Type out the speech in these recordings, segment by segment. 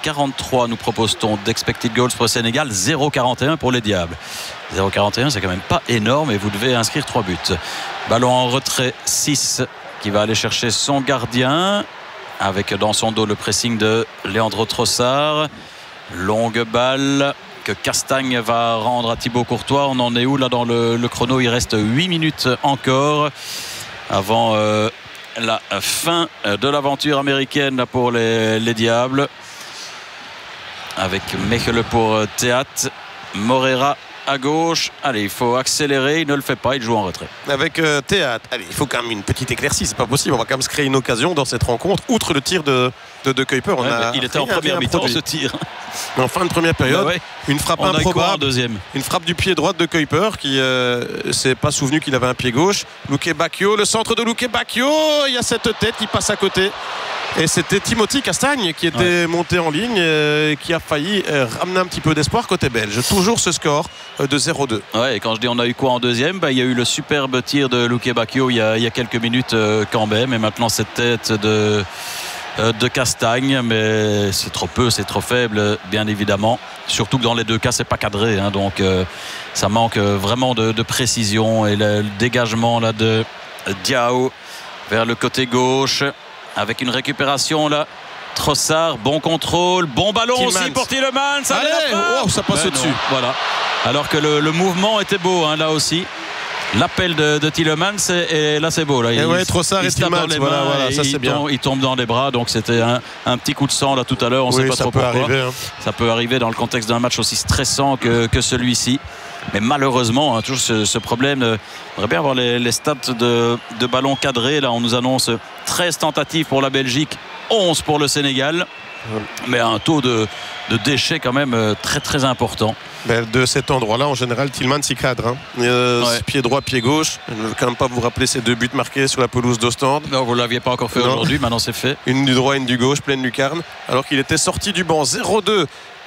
0,43 nous propose-t-on d'expected goals pour le Sénégal, 0,41 pour les Diables. 0,41 c'est quand même pas énorme et vous devez inscrire 3 buts. Ballon en retrait, 6 qui va aller chercher son gardien avec dans son dos le pressing de Leandro Trossard. Longue balle que Castagne va rendre à Thibaut Courtois. On en est où là dans le chrono? Il reste 8 minutes encore avant la fin de l'aventure américaine pour les Diables, avec Mechelen pour Théat, Moreira à gauche. Allez, il faut accélérer, il ne le fait pas, il joue en retrait. Avec Théat, allez, il faut quand même une petite éclaircie, c'est pas possible, on va quand même se créer une occasion dans cette rencontre, outre le tir de Kuiper. Il était en première mi-temps ce tir. En fin de première période, une frappe improbable, deuxième. Une frappe du pied droit de Kuiper qui s'est pas souvenu qu'il avait un pied gauche. Luque Bacchio, le centre de Luque Bacchio, il y a cette tête qui passe à côté. Et c'était Timothy Castagne qui était monté en ligne, qui a failli ramener un petit peu d'espoir côté belge. Toujours ce score de 0-2. Ouais, et quand je dis on a eu quoi en deuxième, il y a eu le superbe tir de Luque Bacchio il y a quelques minutes quand même. Et maintenant cette tête de Castagne, mais c'est trop peu, c'est trop faible, bien évidemment. Surtout que dans les deux cas, c'est pas cadré, hein, donc ça manque vraiment de précision. Et le dégagement là de Diao vers le côté gauche, avec une récupération là. Trossard, bon contrôle, bon ballon Tillmans aussi pour Tielemans. Ça passe au-dessus. Voilà. Alors que le mouvement était beau, hein, là aussi. L'appel de Tielemans et là c'est beau là. Trossard et Tielemans, voilà, ça c'est bien. Il tombe dans les bras, donc c'était un petit coup de sang là tout à l'heure, on ne sait pas trop pourquoi. Ça peut arriver dans le contexte d'un match aussi stressant que celui-ci. Mais malheureusement, toujours ce problème. On aimerait bien avoir les stats de ballons cadrés. Là, on nous annonce 13 tentatives pour la Belgique, 11 pour le Sénégal. Mais un taux de déchets quand même très très important. De cet endroit-là, en général, Tillmans s'y cadre. Pied droit, pied gauche. Je ne veux quand même pas vous rappeler ces 2 buts marqués sur la pelouse d'Ostende. Non, vous ne l'aviez pas encore fait aujourd'hui, maintenant c'est fait. Une du droit, une du gauche, pleine lucarne. Alors qu'il était sorti du banc. 0-2,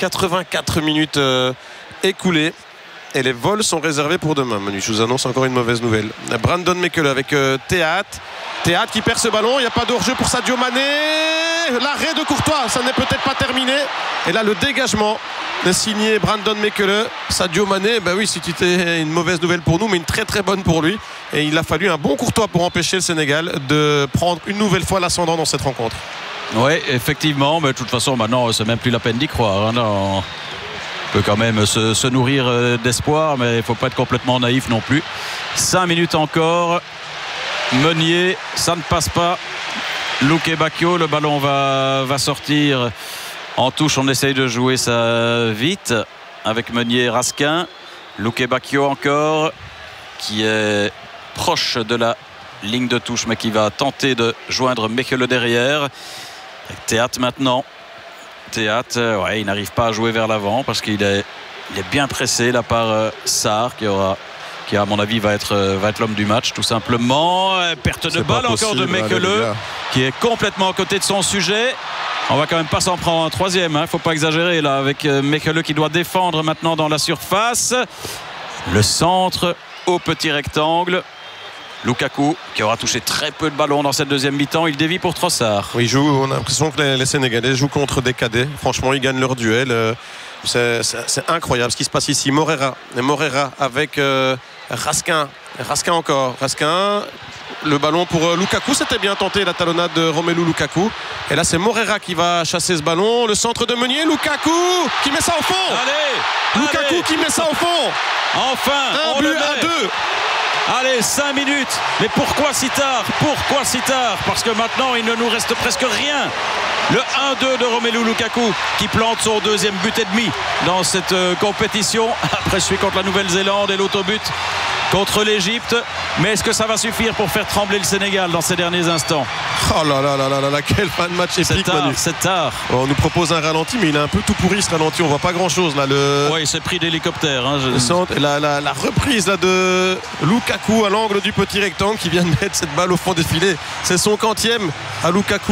84 minutes écoulées. Et les vols sont réservés pour demain. Manu, je vous annonce encore une mauvaise nouvelle. Brandon Mechelen avec Théat. Théat qui perd ce ballon. Il n'y a pas de hors-jeu pour Sadio Mané. L'arrêt de Courtois, ça n'est peut-être pas terminé. Et là, le dégagement de signé Brandon Mechelen. Sadio Mané, oui, c'était une mauvaise nouvelle pour nous, mais une très très bonne pour lui. Et il a fallu un bon Courtois pour empêcher le Sénégal de prendre une nouvelle fois l'ascendant dans cette rencontre. Oui, effectivement. Mais de toute façon, maintenant, c'est même plus la peine d'y croire. On peut quand même se nourrir d'espoir, mais il ne faut pas être complètement naïf non plus. 5 minutes encore. Meunier, ça ne passe pas. Luque Bacchio, le ballon va sortir en touche. On essaye de jouer ça vite avec Meunier et Raskin. Luque Bacchio encore, qui est proche de la ligne de touche, mais qui va tenter de joindre Mechelen derrière. Théat maintenant. Théat, il n'arrive pas à jouer vers l'avant parce qu'il est bien pressé là par Sarr qui à mon avis va être l'homme du match tout simplement. Perte de balle encore de Mechelen qui est complètement à côté de son sujet. On va quand même pas s'en prendre un troisième, faut pas exagérer là, avec Mechelen qui doit défendre maintenant dans la surface. Le centre au petit rectangle. Lukaku qui aura touché très peu de ballons dans cette deuxième mi-temps. Il dévie pour Trossard. Oui, on a l'impression que les Sénégalais jouent contre des cadets. Franchement, ils gagnent leur duel. C'est incroyable ce qui se passe ici. Moreira avec Raskin. Raskin encore. Raskin. Le ballon pour Lukaku, c'était bien tenté, la talonnade de Romelu Lukaku. Et là, c'est Moreira qui va chasser ce ballon. Le centre de Meunier. Lukaku qui met ça au fond. Lukaku qui met ça au fond. Enfin, un but à 2. Allez, 5 minutes. Mais pourquoi si tard? Parce que maintenant, il ne nous reste presque rien. Le 1-2 de Romelu Lukaku qui plante son deuxième but et demi dans cette compétition. Après celui contre la Nouvelle-Zélande et l'autobut contre l'Égypte. Mais est-ce que ça va suffire pour faire trembler le Sénégal dans ces derniers instants? Oh là là là là là, quel fin de match épique, Manu. C'est tard. On nous propose un ralenti, mais il est un peu tout pourri ce ralenti. On voit pas grand chose là. Oui, c'est pris d'hélicoptère. La reprise là de Lukaku à l'angle du petit rectangle qui vient de mettre cette balle au fond des filets. C'est son 40e à Lukaku.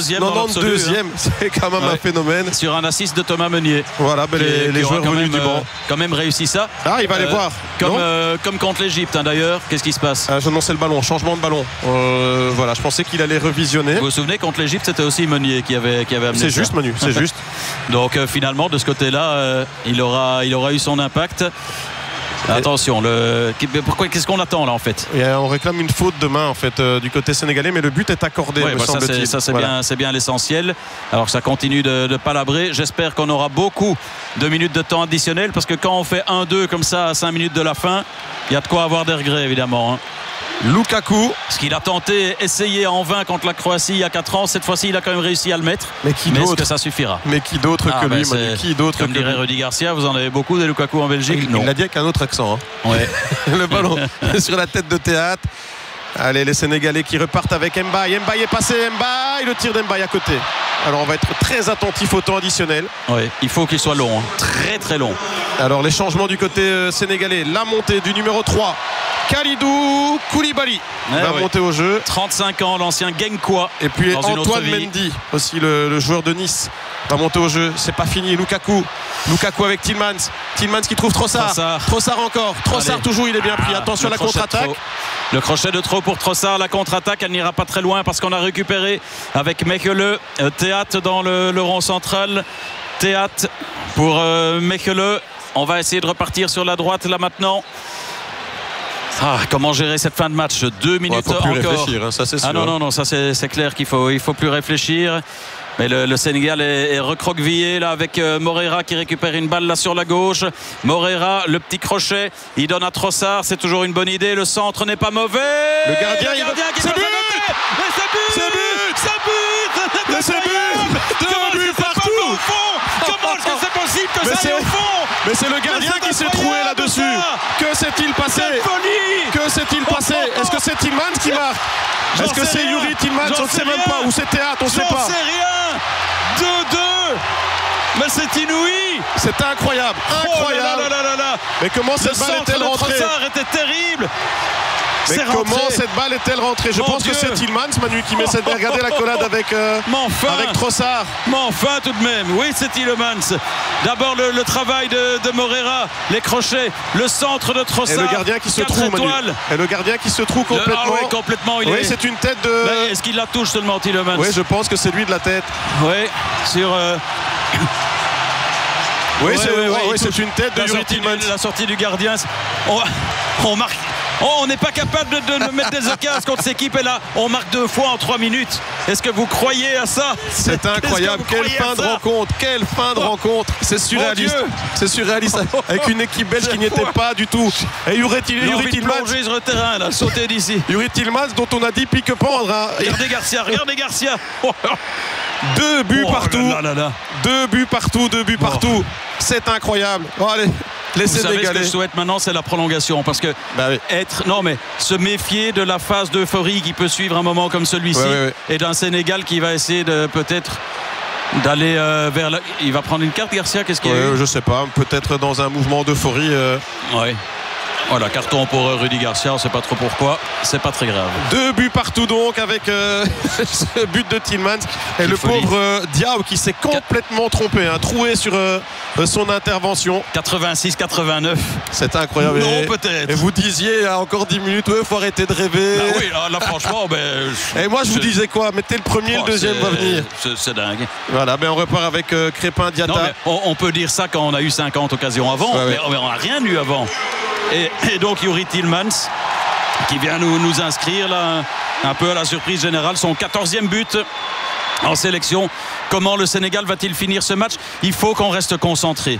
92e. C'est quand même un phénomène. Sur un assist de Thomas Meunier. Voilà, les joueurs venus du banc. Quand même réussi ça. Il va aller voir. Comme contre contre l'Égypte d'ailleurs. Qu'est-ce qui se passe? Non, c'est le ballon, changement de ballon. Voilà, je pensais qu'il allait revisionner. Vous vous souvenez, contre l'Égypte, c'était aussi Meunier qui avait amené ça. C'est juste, Manu, c'est juste. Donc finalement, de ce côté-là, il aura eu son impact. Attention, qu'est-ce qu'on attend là en fait? On réclame une faute de main en fait du côté sénégalais, mais le but est accordé. Ouais, ça c'est bien l'essentiel. Alors ça continue de palabrer. J'espère qu'on aura beaucoup de minutes de temps additionnel, parce que quand on fait 1-2 comme ça à 5 minutes de la fin, il y a de quoi avoir des regrets évidemment. Lukaku, ce qu'il a tenté, essayé en vain contre la Croatie il y a 4 ans, cette fois-ci il a quand même réussi à le mettre. Mais est-ce que ça suffira? Mais qui d'autre que lui, qui d'autre comme dirait Rudy Garcia, vous en avez beaucoup des Lukaku en Belgique? Il l'a dit avec un autre accent. Ouais. Le ballon sur la tête de Théâtre. Allez, les Sénégalais qui repartent avec Mbaye. Mbaye est passé, Mbaye, le tir d'Mbaye à côté. Alors on va être très attentif au temps additionnel. Oui, il faut qu'il soit long, très très long. Alors les changements du côté sénégalais, la montée du numéro 3, Kalidou Koulibaly va monter au jeu. 35 ans, l'ancien Genkwa. Et puis Antoine Mendy, aussi le joueur de Nice, va monter au jeu. C'est pas fini. Lukaku avec Tielemans qui trouve Trossard encore. Trossard toujours, il est bien pris. Attention à la contre-attaque. Le crochet de trop pour Trossard. La contre-attaque, elle n'ira pas très loin, parce qu'on a récupéré avec Mekele. Théâtre dans le rond central. Théâtre pour Mekele. On va essayer de repartir sur la droite là maintenant. Comment gérer cette fin de match? 2 minutes faut plus encore. Réfléchir, ça c'est sûr. Non, ça c'est clair qu'il faut plus réfléchir. Mais le Sénégal est recroquevillé là avec Moreira qui récupère une balle là sur la gauche. Moreira, le petit crochet, il donne à Trossard, c'est toujours une bonne idée. Le centre n'est pas mauvais. Le gardien qui c'est but. C'est but. 2 buts partout. Comment est-ce que c'est possible que ça aille au fond? Mais c'est le gardien qui s'est troué là-dessus. Que s'est-il passé? Que s'est-il passé? Est-ce que c'est Tielemans qui marque? Est-ce que c'est Youri Tielemans? On ne sait même pas. Ou c'est Théâtre? On ne sait pas. J'en sais rien. 2-2. Mais c'est inouï. C'est incroyable. Incroyable. Mais comment cette balle est-elle rentrée? Le centre de Trossard était terrible. Mais comment cette balle est-elle rentrée? Je pense que c'est Tielemans, Manu, qui met cette. Regardez la collade avec Trossard. Mais enfin, tout de même. Oui, c'est Tielemans. D'abord le travail de Moreira, les crochets, le centre de Trossard. Et le gardien qui se trouve, Manu. Et le gardien qui se trouve complètement. Oui, complètement. Oui, c'est une tête de. Est-ce qu'il la touche seulement, Tielemans? Oui, je pense que c'est lui de la tête. Oui, sur. Oui, c'est une tête de Youri Tielemans. La sortie du gardien. On marque. On n'est pas capable de mettre des occasions contre cette équipe, et là on marque 2 fois en 3 minutes. Est-ce que vous croyez à ça? C'est incroyable. Quelle fin de rencontre. C'est surréaliste. C'est surréaliste avec une équipe belge qui n'y était pas du tout. Et Youri Tielemans plonger sur le terrain là, sauter d'ici. Youri Tielemans dont on a dit pique-pendre. Regardez Garcia. 2 buts partout. 2 buts partout. C'est incroyable. Allez. Vous savez ce que je souhaite maintenant, c'est la prolongation, parce que se méfier de la phase d'euphorie qui peut suivre un moment comme celui-ci, et d'un Sénégal qui va essayer de peut-être d'aller vers il va prendre une carte, Garcia, qu'est-ce qu'il y a? Je sais pas, peut-être dans un mouvement d'euphorie. Voilà, carton pour Rudy Garcia, on ne sait pas trop pourquoi, c'est pas très grave. 2 buts partout donc avec ce but de Tielemans. Et le pauvre Diao qui s'est complètement trompé, troué sur son intervention. 86-89. C'est incroyable. Non, peut-être. Et vous disiez il y a encore 10 minutes, il faut arrêter de rêver. Oui, là franchement. Et moi je vous disais quoi? Mettez le premier, le deuxième va venir. C'est dingue. Voilà, on repart avec Crépin Diatta. Non, mais on peut dire ça quand on a eu 50 occasions avant, mais on n'a rien eu avant. Et donc Youri Tielemans qui vient nous inscrire là, un peu à la surprise générale, son 14e but en sélection. Comment le Sénégal va-t-il finir ce match? Il faut qu'on reste concentré.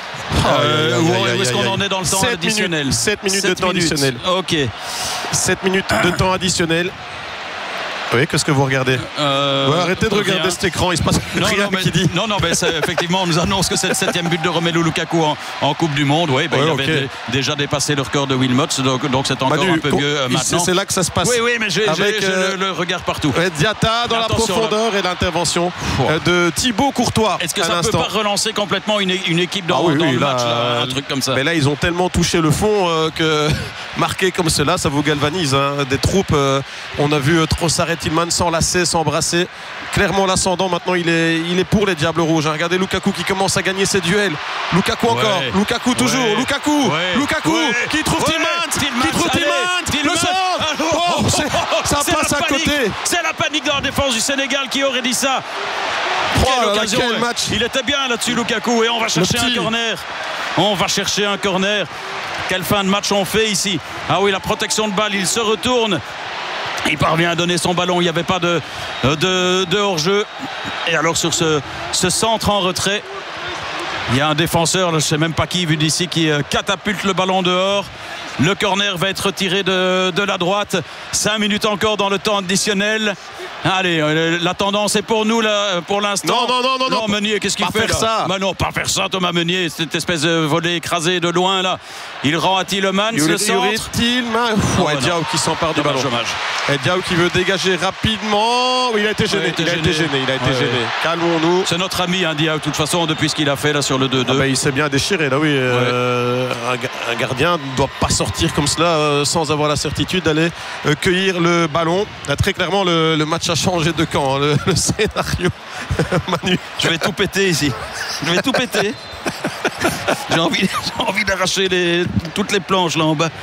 Où est-ce qu'on en est dans le temps additionnel? 7 minutes de temps additionnel. Ok. 7 minutes de temps additionnel. Oui, qu'est-ce que vous regardez? Arrêtez de regarder cet écran, il se passe rien qui dit. Non, mais effectivement, on nous annonce que c'est le 7e but de Romelu Lukaku en Coupe du Monde. Il avait déjà dépassé le record de Wilmots, donc c'est encore un peu mieux maintenant. C'est là que ça se passe. Oui, mais j'ai le regard partout. Diatta dans la profondeur et l'intervention de Thibaut Courtois. Est-ce que ça ne peut pas relancer complètement une équipe dans le match, un truc comme ça? Mais là, ils ont tellement touché le fond que marquer comme cela, ça vous galvanise. Des troupes, on a vu Trossard Tillman s'enlacer, s'embrasser. Clairement l'ascendant maintenant il est pour les Diables Rouges. Regardez Lukaku qui commence à gagner ses duels. Lukaku encore, Lukaku toujours, Lukaku qui trouve Tillman, le centre. Ça passe à côté. C'est la panique dans la défense du Sénégal. Qui aurait dit ça? Quelle occasion, quel match. Il était bien là-dessus Lukaku, et on va chercher un corner. Quelle fin de match on fait ici? Ah oui, la protection de balle, il se retourne. Il parvient à donner son ballon, il n'y avait pas de hors-jeu. Et alors sur ce centre en retrait, il y a un défenseur, je ne sais même pas qui, vu d'ici, qui catapulte le ballon dehors. Le corner va être tiré de la droite. 5 minutes encore dans le temps additionnel. Allez, la tendance est pour nous là, pour l'instant. Non, Meunier, qu'est-ce qu'il fait là? Ça. Bah non, pas faire ça, Thomas Meunier. Cette espèce de volée écrasée de loin là. Il rend à Tielemans le centre. Tillman. Diao qui s'empare du ballon. Dommage. Et Diao qui veut dégager rapidement. Il a été gêné. Calmons-nous. C'est notre ami Diao, de toute façon, depuis ce qu'il a fait là sur le 2-2. Il s'est bien déchiré là, oui. Un gardien ne doit pas sortir comme cela sans avoir la certitude d'aller cueillir le ballon. Là, très clairement, le match a changé de camp, le scénario. Manu. Je vais tout péter ici. J'ai envie d'arracher toutes les planches là en bas.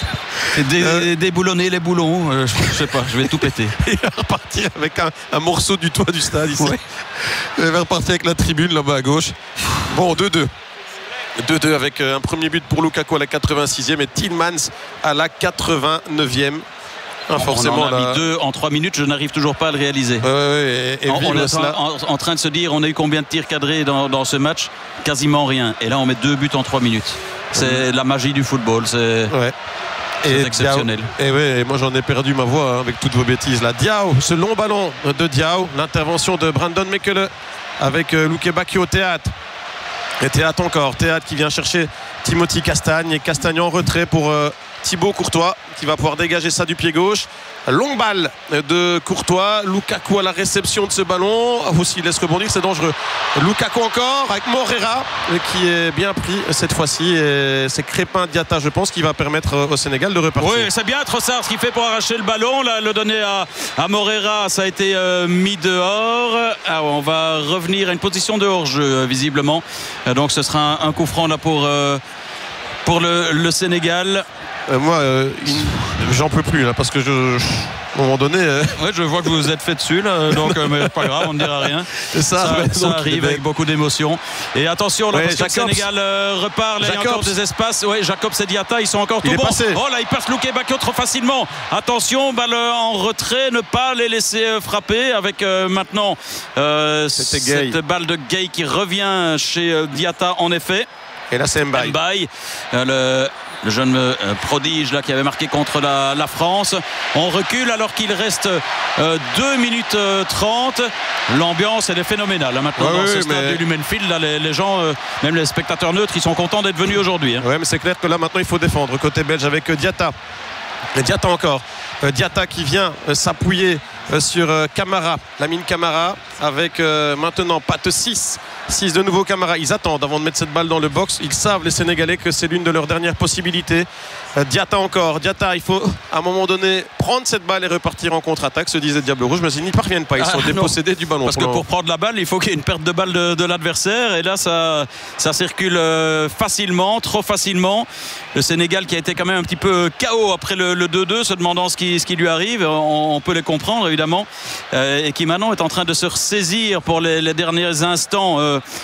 Et déboulonner les boulons. Je sais pas, je vais tout péter. Il va repartir avec un morceau du toit du stade ici. Ouais. Il va repartir avec la tribune là-bas à gauche. Bon, 2-2. 2-2 avec un premier but pour Lukaku à la 86e et Tillmans à la 89e. Forcément, on en a mis 2 en 3 minutes, je n'arrive toujours pas à le réaliser. On est en train de se dire, on a eu combien de tirs cadrés dans ce match? Quasiment rien. Et là, on met 2 buts en 3 minutes. C'est la magie du football. C'est exceptionnel. Et moi, j'en ai perdu ma voix avec toutes vos bêtises. Là, Diao, ce long ballon de Diao, l'intervention de Brandon Mekele avec Loukebaki au théâtre. Et théâtre encore. Théâtre qui vient chercher Timothy Castagne. Et Castagne en retrait pour Thibaut Courtois qui va pouvoir dégager ça du pied gauche. Longue balle de Courtois. Lukaku à la réception de ce ballon. Aussi, il laisse rebondir, c'est dangereux. Lukaku encore avec Morera qui est bien pris cette fois-ci. Et c'est Crépin Diatta, je pense, qui va permettre au Sénégal de repartir. Oui, c'est bien Trossard ce qu'il fait pour arracher le ballon. Là, le donner à Morera, ça a été mis dehors. On va revenir à une position de hors-jeu, visiblement. Donc ce sera un coup franc là pour le Sénégal. Moi, j'en peux plus là parce que à un moment donné. Ouais, je vois que vous vous êtes fait dessus là, donc mais pas grave, on ne dira rien. Ça arrive avec beaucoup d'émotion. Et attention, là, parce que le Sénégal repart, là, il y a encore des espaces. Ouais, Jacobs et Diatta, ils sont encore tout bons. Oh là, il passe Loukebaki trop facilement. Attention, balle en retrait, ne pas les laisser frapper avec maintenant cette balle de Gueye qui revient chez Diatta en effet. Et là c'est Mbaye, le jeune prodige là, qui avait marqué contre la France. On recule alors qu'il reste 2 minutes 30. L'ambiance elle est phénoménale là, maintenant dans ce stade du Lumenfield là, les gens, même les spectateurs neutres, ils sont contents d'être venus aujourd'hui. Oui, mais c'est clair que là maintenant il faut défendre côté belge avec Diatta. Et Diatta encore. Diatta qui vient s'appuyer sur Camara, Lamine Camara avec maintenant Pat 6 de nouveau Camara. Ils attendent avant de mettre cette balle dans le box. Ils savent les Sénégalais que c'est l'une de leurs dernières possibilités. Diatta encore. Diatta, il faut à un moment donné prendre cette balle et repartir en contre-attaque, se disent les Diables Rouges, mais ils n'y parviennent pas. Ils sont dépossédés du ballon. Parce que pour prendre la balle, il faut qu'il y ait une perte de balle de l'adversaire. Et là, ça circule facilement, trop facilement. Le Sénégal qui a été quand même un petit peu KO après le 2-2, se demandant ce qui lui arrive. On peut les comprendre évidemment. Et qui maintenant est en train de se ressaisir pour les derniers instants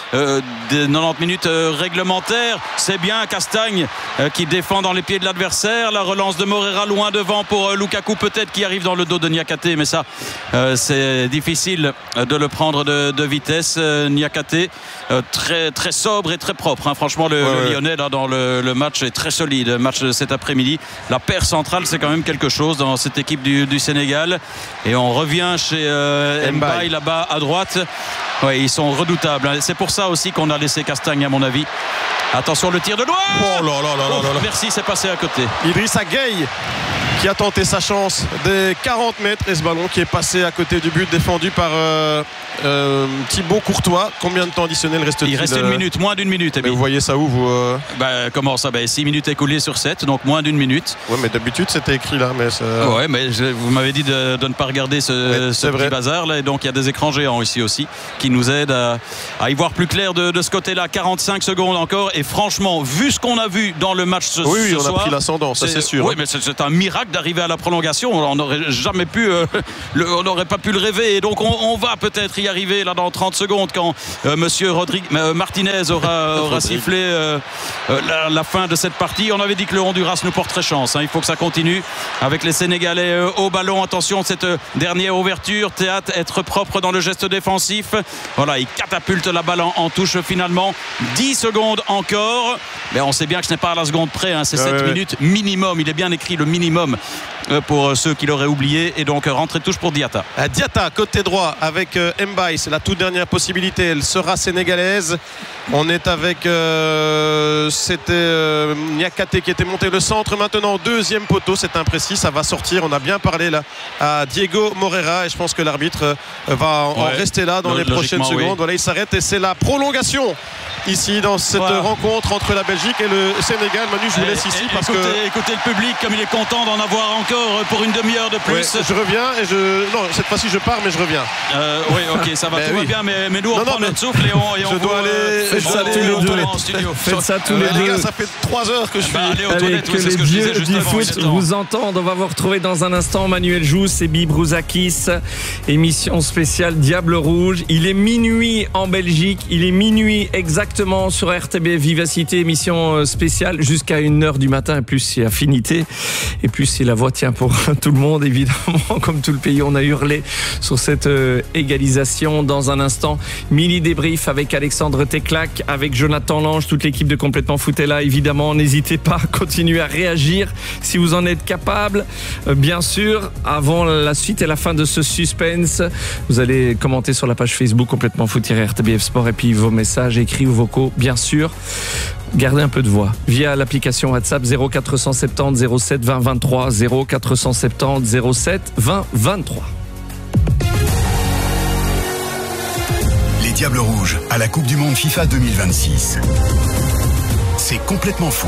des 90 minutes réglementaires. C'est bien Castagne qui défend dans les pieds de l'adversaire. La relance de Morera loin devant pour Lukaku peut-être qui arrive dans le dos de Niakate, mais ça c'est difficile de le prendre de vitesse. Niakate très, très sobre et très propre, hein. Franchement le Lyonnais là, dans le match est très solide. Le match de cet après-midi, la paire centrale c'est quand même quelque chose dans cette équipe du Sénégal. Et on revient chez Mbaye là-bas à droite. Ouais, ils sont redoutables. C'est pour ça aussi qu'on a laissé Castagne à mon avis. Attention le tir de loin. Merci, c'est passé à côté. Idrissa Gueye qui a tenté sa chance des 40 mètres et ce ballon qui est passé à côté du but défendu par Thibaut Courtois, combien de temps additionnel reste-t-il? Il reste 1 minute, moins d'1 minute. Mais vous voyez ça où vous Comment ça 6 minutes écoulées sur 7, donc moins d'1 minute. Ouais, mais d'habitude c'était écrit là. Mais ça... Ouais, mais vous m'avez dit de ne pas regarder ce petit bazar là, et donc il y a des écrans géants ici aussi qui nous aident à y voir plus clair de ce côté-là. 45 secondes encore, et franchement, vu ce qu'on a vu dans le match ce soir, on a pris l'ascendant, ça c'est sûr. Oui, mais c'est un miracle d'arriver à la prolongation. On n'aurait jamais pu, on n'aurait pas pu le rêver, et donc on va peut-être y arriver là dans 30 secondes quand Monsieur Martinez aura sifflé la fin de cette partie. On avait dit que le Honduras nous porterait chance. Il faut que ça continue avec les Sénégalais au ballon. Attention, cette dernière ouverture. Théâtre, être propre dans le geste défensif. Voilà, il catapulte la balle en touche finalement. 10 secondes encore. Mais on sait bien que ce n'est pas à la seconde près. C'est 7 minutes minimum. Il est bien écrit le minimum pour ceux qui l'auraient oublié. Et donc rentrée de touche pour Diatta. Diatta, côté droit avec Mbaye. C'est la toute dernière possibilité. Elle sera sénégalaise. On est avec c'était Niakate qui était monté le centre. Maintenant, deuxième poteau. C'est imprécis. Ça va sortir. On a bien parlé là à Diego Moreira. Et je pense que l'arbitre va en rester là dans les prochaines secondes. Oui. Voilà, il s'arrête et c'est la prolongation ici dans cette rencontre entre la Belgique et le Sénégal. Manu, je vous laisse ici parce que écoutez le public comme il est content d'en avoir encore pour une demi-heure de plus. Je reviens et non, cette fois-ci je pars mais je reviens. Oui, ok, ça va, tout va bien, mais nous on prend notre souffle et on je dois aller. Faites ça tous les deux. Faites ça tous les deux. Les gars, ça fait 3 heures que je suis allez aux toilettes. Que les dieux du foot vous entendent. On va vous retrouver dans un instant Manuel Jousse et Bibi Brouzakis. Émission spéciale Diable Rouge. Il est minuit en Belgique. Il est minuit exactement sur RTBF Vivacité. Émission spéciale jusqu'à 1h du matin. Et plus c'est affinité. Et plus si la voix tient pour tout le monde, évidemment. Comme tout le pays, on a hurlé sur cette égalisation. Dans un instant, mini débrief avec Alexandre Teclac, avec Jonathan Lange, toute l'équipe de Complètement Foot est là. Évidemment, n'hésitez pas à continuer à réagir si vous en êtes capable. Bien sûr, avant la suite et la fin de ce suspense, vous allez commenter sur la page Facebook Complètement Foot-RTBF Sport, et puis vos messages écrits ou vocaux, bien sûr. Gardez un peu de voix via l'application WhatsApp 0470 07 20 23 0470 07 20 23. Les Diables Rouges à la Coupe du Monde FIFA 2026. C'est Complètement Foot.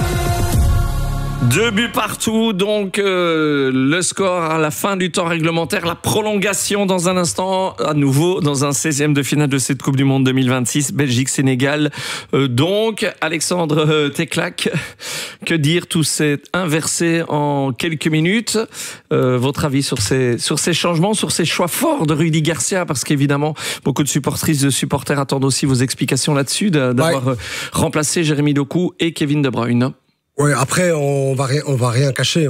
2 buts partout, donc le score à la fin du temps réglementaire, la prolongation dans un instant, à nouveau dans un 16e de finale de cette Coupe du Monde 2026, Belgique-Sénégal. Donc, Alexandre Teclac, que dire, tout s'est inversé en quelques minutes. Votre avis sur ces changements, sur ces choix forts de Rudy Garcia, parce qu'évidemment, beaucoup de supportrices, de supporters attendent aussi vos explications là-dessus, d'avoir remplacé Jérémy Doku et Kevin De Bruyne. Ouais, après, on va rien cacher.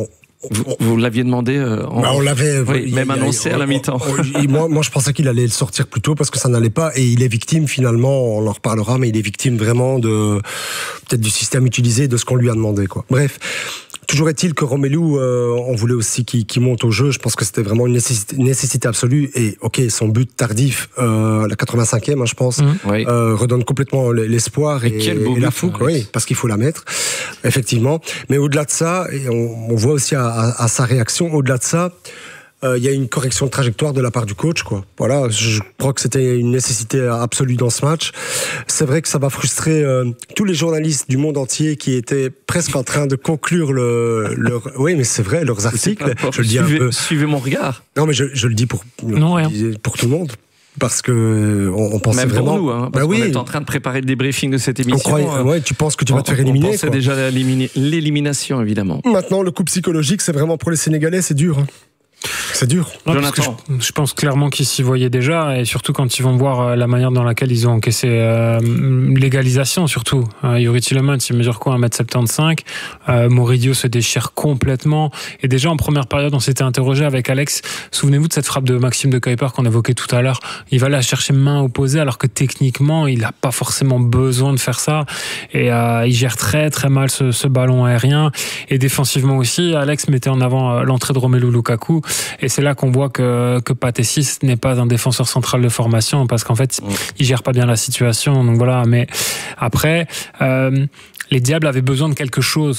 Vous l'aviez demandé on l'avait même annoncé à la mi-temps. Moi, je pensais qu'il allait le sortir plus tôt parce que ça n'allait pas, et il est victime finalement, on en reparlera, mais il est victime vraiment peut-être du système utilisé, de ce qu'on lui a demandé, quoi. Bref. Toujours est-il que Romelu, on voulait aussi qu'il monte au jeu. Je pense que c'était vraiment une nécessité absolue. Et ok, son but tardif, la 85e, je pense, redonne complètement l'espoir et la fougue. Oui, parce qu'il faut la mettre, effectivement. Mais au-delà de ça, et on voit aussi à sa réaction, au-delà de ça, il y a une correction de trajectoire de la part du coach, quoi. Voilà, je crois que c'était une nécessité absolue dans ce match. C'est vrai que ça va frustrer tous les journalistes du monde entier qui étaient presque en train de conclure oui, mais c'est vrai, leurs articles. Je le dis un peu. Suivez mon regard. Non, mais je le dis pour tout le monde. Parce que on pensait vraiment. Nous, parce qu'on est en train de préparer le débriefing de cette émission. Tu penses que tu vas te faire éliminer. On pensait déjà à l'élimination, évidemment. Maintenant, le coup psychologique, c'est vraiment pour les Sénégalais, c'est dur. C'est dur. Non, je pense clairement qu'ils s'y voyaient déjà, et surtout quand ils vont voir la manière dans laquelle ils ont encaissé l'égalisation, surtout. Youri Tielemans, il mesure quoi, 1m75. Moridio se déchire complètement. Et déjà en première période, on s'était interrogé avec Alex. Souvenez-vous de cette frappe de Maxime de Kuiper qu'on évoquait tout à l'heure. Il va la chercher main opposée, alors que techniquement, il n'a pas forcément besoin de faire ça. Et il gère très très mal ce ballon aérien. Et défensivement aussi, Alex mettait en avant l'entrée de Romelu Lukaku. Et c'est là qu'on voit que Patessis n'est pas un défenseur central de formation, parce qu'en fait, il gère pas bien la situation. Donc voilà. Mais après, les Diables avaient besoin de quelque chose.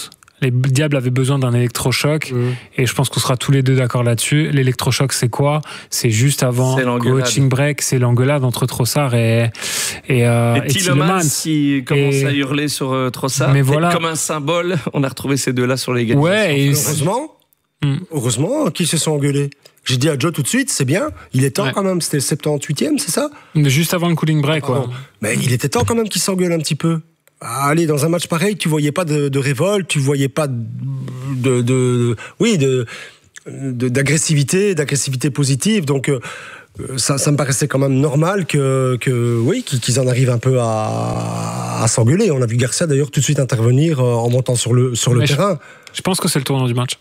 Les Diables avaient besoin d'un électrochoc et je pense qu'on sera tous les deux d'accord là-dessus. L'électrochoc, c'est quoi? C'est juste avant coaching break, c'est l'engueulade entre Trossard et Tielemans qui commence à hurler sur Trossard. Mais voilà. Comme un symbole, on a retrouvé ces deux-là sur l'égalisation. Ouais, et heureusement qu'ils se sont engueulés. J'ai dit à Joe tout de suite, c'est bien, il est temps quand même, c'était le 78e, c'est ça? Juste avant le cooling break, quoi. Mais il était temps quand même qu'ils s'engueulent un petit peu. Allez, dans un match pareil, tu voyais pas de révolte, tu voyais pas d'agressivité positive, donc ça me paraissait quand même normal qu'ils en arrivent un peu à s'engueuler. On a vu Garcia d'ailleurs tout de suite intervenir en montant sur le terrain. Je pense que c'est le tournant du match.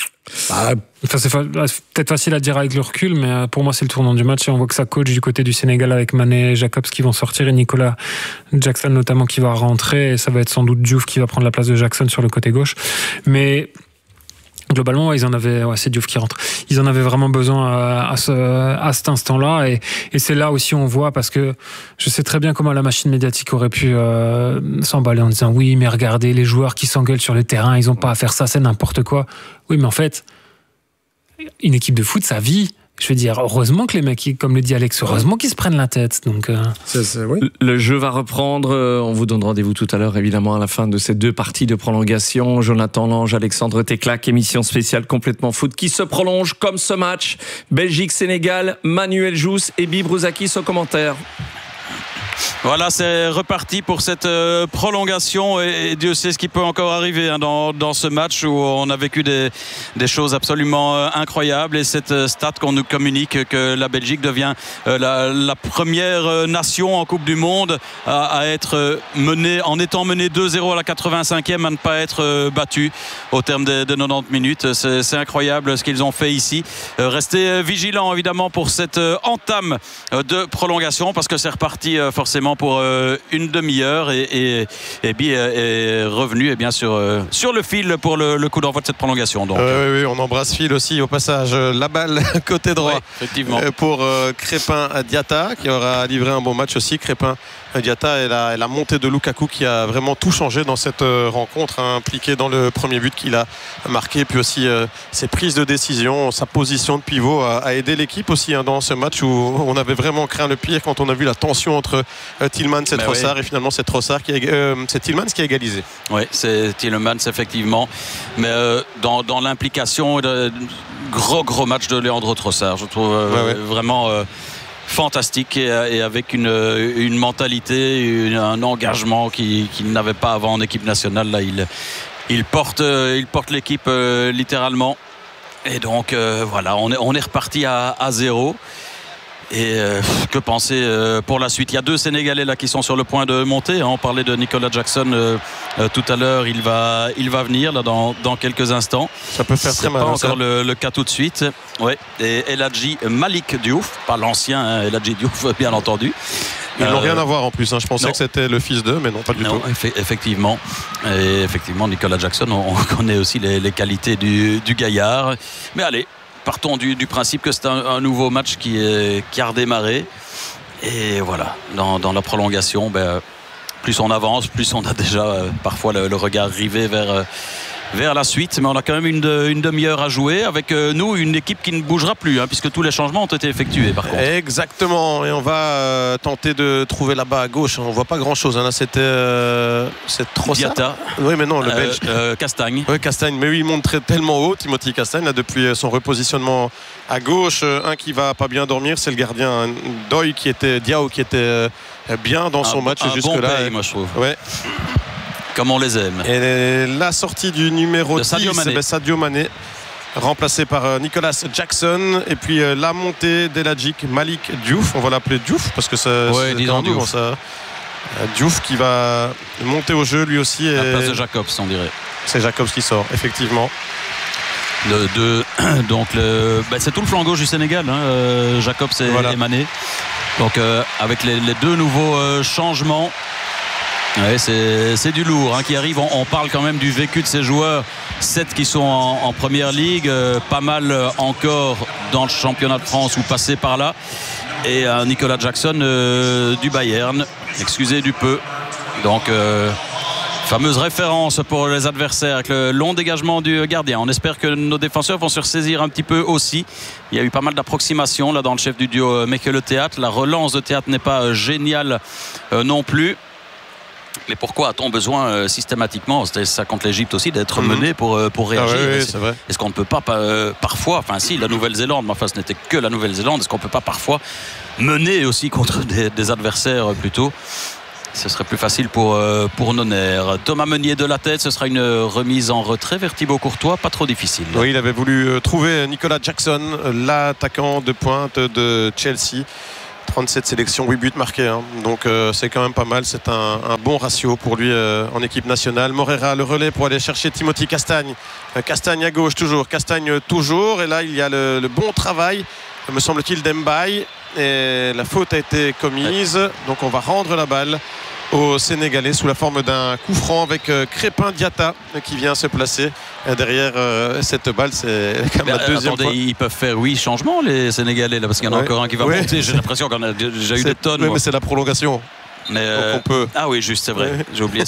C'est peut-être facile à dire avec le recul, mais pour moi c'est le tournant du match et on voit que ça coach du côté du Sénégal avec Mané et Jacobs qui vont sortir et Nicolas Jackson notamment qui va rentrer et ça va être sans doute Diouf qui va prendre la place de Jackson sur le côté gauche, mais globalement c'est Diouf qui rentre. Ils en avaient vraiment besoin à cet instant-là et c'est là aussi on voit, parce que je sais très bien comment la machine médiatique aurait pu s'emballer en disant oui mais regardez les joueurs qui s'engueulent sur le terrain, ils ont pas à faire ça, c'est n'importe quoi. Oui mais en fait une équipe de foot ça vit. Je veux dire, heureusement que les mecs, comme le dit Alex, heureusement qu'ils se prennent la tête. Donc, oui. Le jeu va reprendre. On vous donne rendez-vous tout à l'heure, évidemment, à la fin de ces deux parties de prolongation. Jonathan Lange, Alexandre Teclac, émission spéciale complètement foot qui se prolonge comme ce match. Belgique-Sénégal, Manuel Jousse et Bill Brouzakis au commentaire. Voilà, c'est reparti pour cette prolongation et Dieu sait ce qui peut encore arriver dans ce match où on a vécu des choses absolument incroyables et cette stat qu'on nous communique que la Belgique devient la première nation en Coupe du Monde à être menée, en étant menée 2-0 à la 85e, à ne pas être battue au terme de 90 minutes. C'est incroyable ce qu'ils ont fait ici. Restez vigilants évidemment pour cette entame de prolongation parce que c'est reparti forcément pour une demi-heure et Bi est revenu sur le fil pour le coup d'envoi de cette prolongation. Donc. Oui, on embrasse Phil aussi au passage. La balle côté droit effectivement. Pour Crépin Diatta qui aura livré un bon match aussi. Crépin Diatta et la montée de Lukaku qui a vraiment tout changé dans cette rencontre, impliqué dans le premier but qu'il a marqué, puis aussi ses prises de décision, sa position de pivot a aidé l'équipe aussi dans ce match où on avait vraiment craint le pire quand on a vu la tension entre Tielemans et Trossard et finalement c'est Tielemans qui a égalisé. Oui, c'est Tielemans effectivement, mais dans l'implication, gros match de Leandro Trossard, je trouve vraiment fantastique et avec une mentalité, un engagement qu'il n'avait pas avant en équipe nationale. Là, il porte l'équipe littéralement. Et donc voilà, on est reparti à 0. Et que penser pour la suite? Il y a deux Sénégalais là qui sont sur le point de monter. On parlait de Nicolas Jackson tout à l'heure. Il va venir là dans quelques instants. Ça peut faire très mal. C'est pas encore le cas tout de suite. Ouais. Et El Hadji Malick Diouf, pas l'ancien El Hadji Diouf bien entendu. Ils n'ont rien à voir en plus. Je pensais que c'était le fils d'eux, mais non, pas du tout. Effectivement. Et effectivement, Nicolas Jackson, on connaît aussi les qualités du gaillard. Mais allez. Partons du principe que c'est un nouveau match qui a redémarré. Et voilà, dans la prolongation, plus on avance, plus on a déjà parfois le regard rivé vers la suite. Mais on a quand même une demi-heure à jouer avec nous, une équipe qui ne bougera plus, puisque tous les changements ont été effectués par contre. Exactement, et on va tenter de trouver là-bas à gauche. On ne voit pas grand-chose. Là, c'est Trossard. Diatta. Oui, mais non, le Belge. Castagne. Oui, Castagne. Mais oui, il monte tellement haut, Timothy Castagne, là, depuis son repositionnement à gauche. Un qui va pas bien dormir, c'est le gardien Diao qui était bien dans son match jusque-là. Bon moi je trouve. Ouais. Comme on les aime. Et la sortie du numéro 10, Sadio Mané, remplacé par Nicolas Jackson. Et puis la montée d'El Hadji Malick Diouf. On va l'appeler Diouf parce que c'est Diouf. Diouf qui va monter au jeu lui aussi. À la place de Jacobs, on dirait. C'est Jacobs qui sort, effectivement. Donc c'est tout le flanc gauche du Sénégal, Jacobs et Mané. Donc avec les deux nouveaux changements. Ouais, c'est du lourd qui arrive. On parle quand même du vécu de ces joueurs, 7 qui sont en première ligue, pas mal encore dans le championnat de France ou passé par là. Et Nicolas Jackson du Bayern, excusez du peu. Donc Fameuse référence pour les adversaires avec le long dégagement du gardien. On espère que nos défenseurs vont se ressaisir un petit peu aussi. Il y a eu pas mal d'approximations là dans le chef du duo Mekele-Théâtre. La relance de Théâtre n'est pas géniale non plus. Mais pourquoi a-t-on besoin systématiquement, c'était ça contre l'Égypte aussi, d'être mené pour réagir? Oui, c'est vrai. Est-ce qu'on ne peut pas parfois, enfin si, la Nouvelle-Zélande, mais enfin ce n'était que la Nouvelle-Zélande, est-ce qu'on ne peut pas parfois mener aussi contre des adversaires plutôt? Ce serait plus facile pour Nonner. Thomas Meunier de la tête, ce sera une remise en retrait vers Thibaut Courtois, pas trop difficile. Oui, il avait voulu trouver Nicolas Jackson, l'attaquant de pointe de Chelsea. 37 sélections, 8 buts marqués. Donc c'est quand même pas mal. C'est un bon ratio pour lui en équipe nationale. Moreira le relais pour aller chercher Timothy Castagne. Castagne à gauche toujours. Castagne toujours. Et là, il y a le bon travail, me semble-t-il, d'Mbaye. Et la faute a été commise. Donc on va rendre la balle au Sénégalais sous la forme d'un coup franc avec Crépin Diatta qui vient se placer derrière cette balle. C'est quand même la deuxième fois. Ils peuvent faire 8 changements les Sénégalais là, parce qu'il y en a encore un qui va monter. J'ai l'impression qu'on a déjà eu des tonnes. Oui, mais c'est la prolongation. Mais on peut... Ah oui, juste, c'est vrai. J'ai oublié.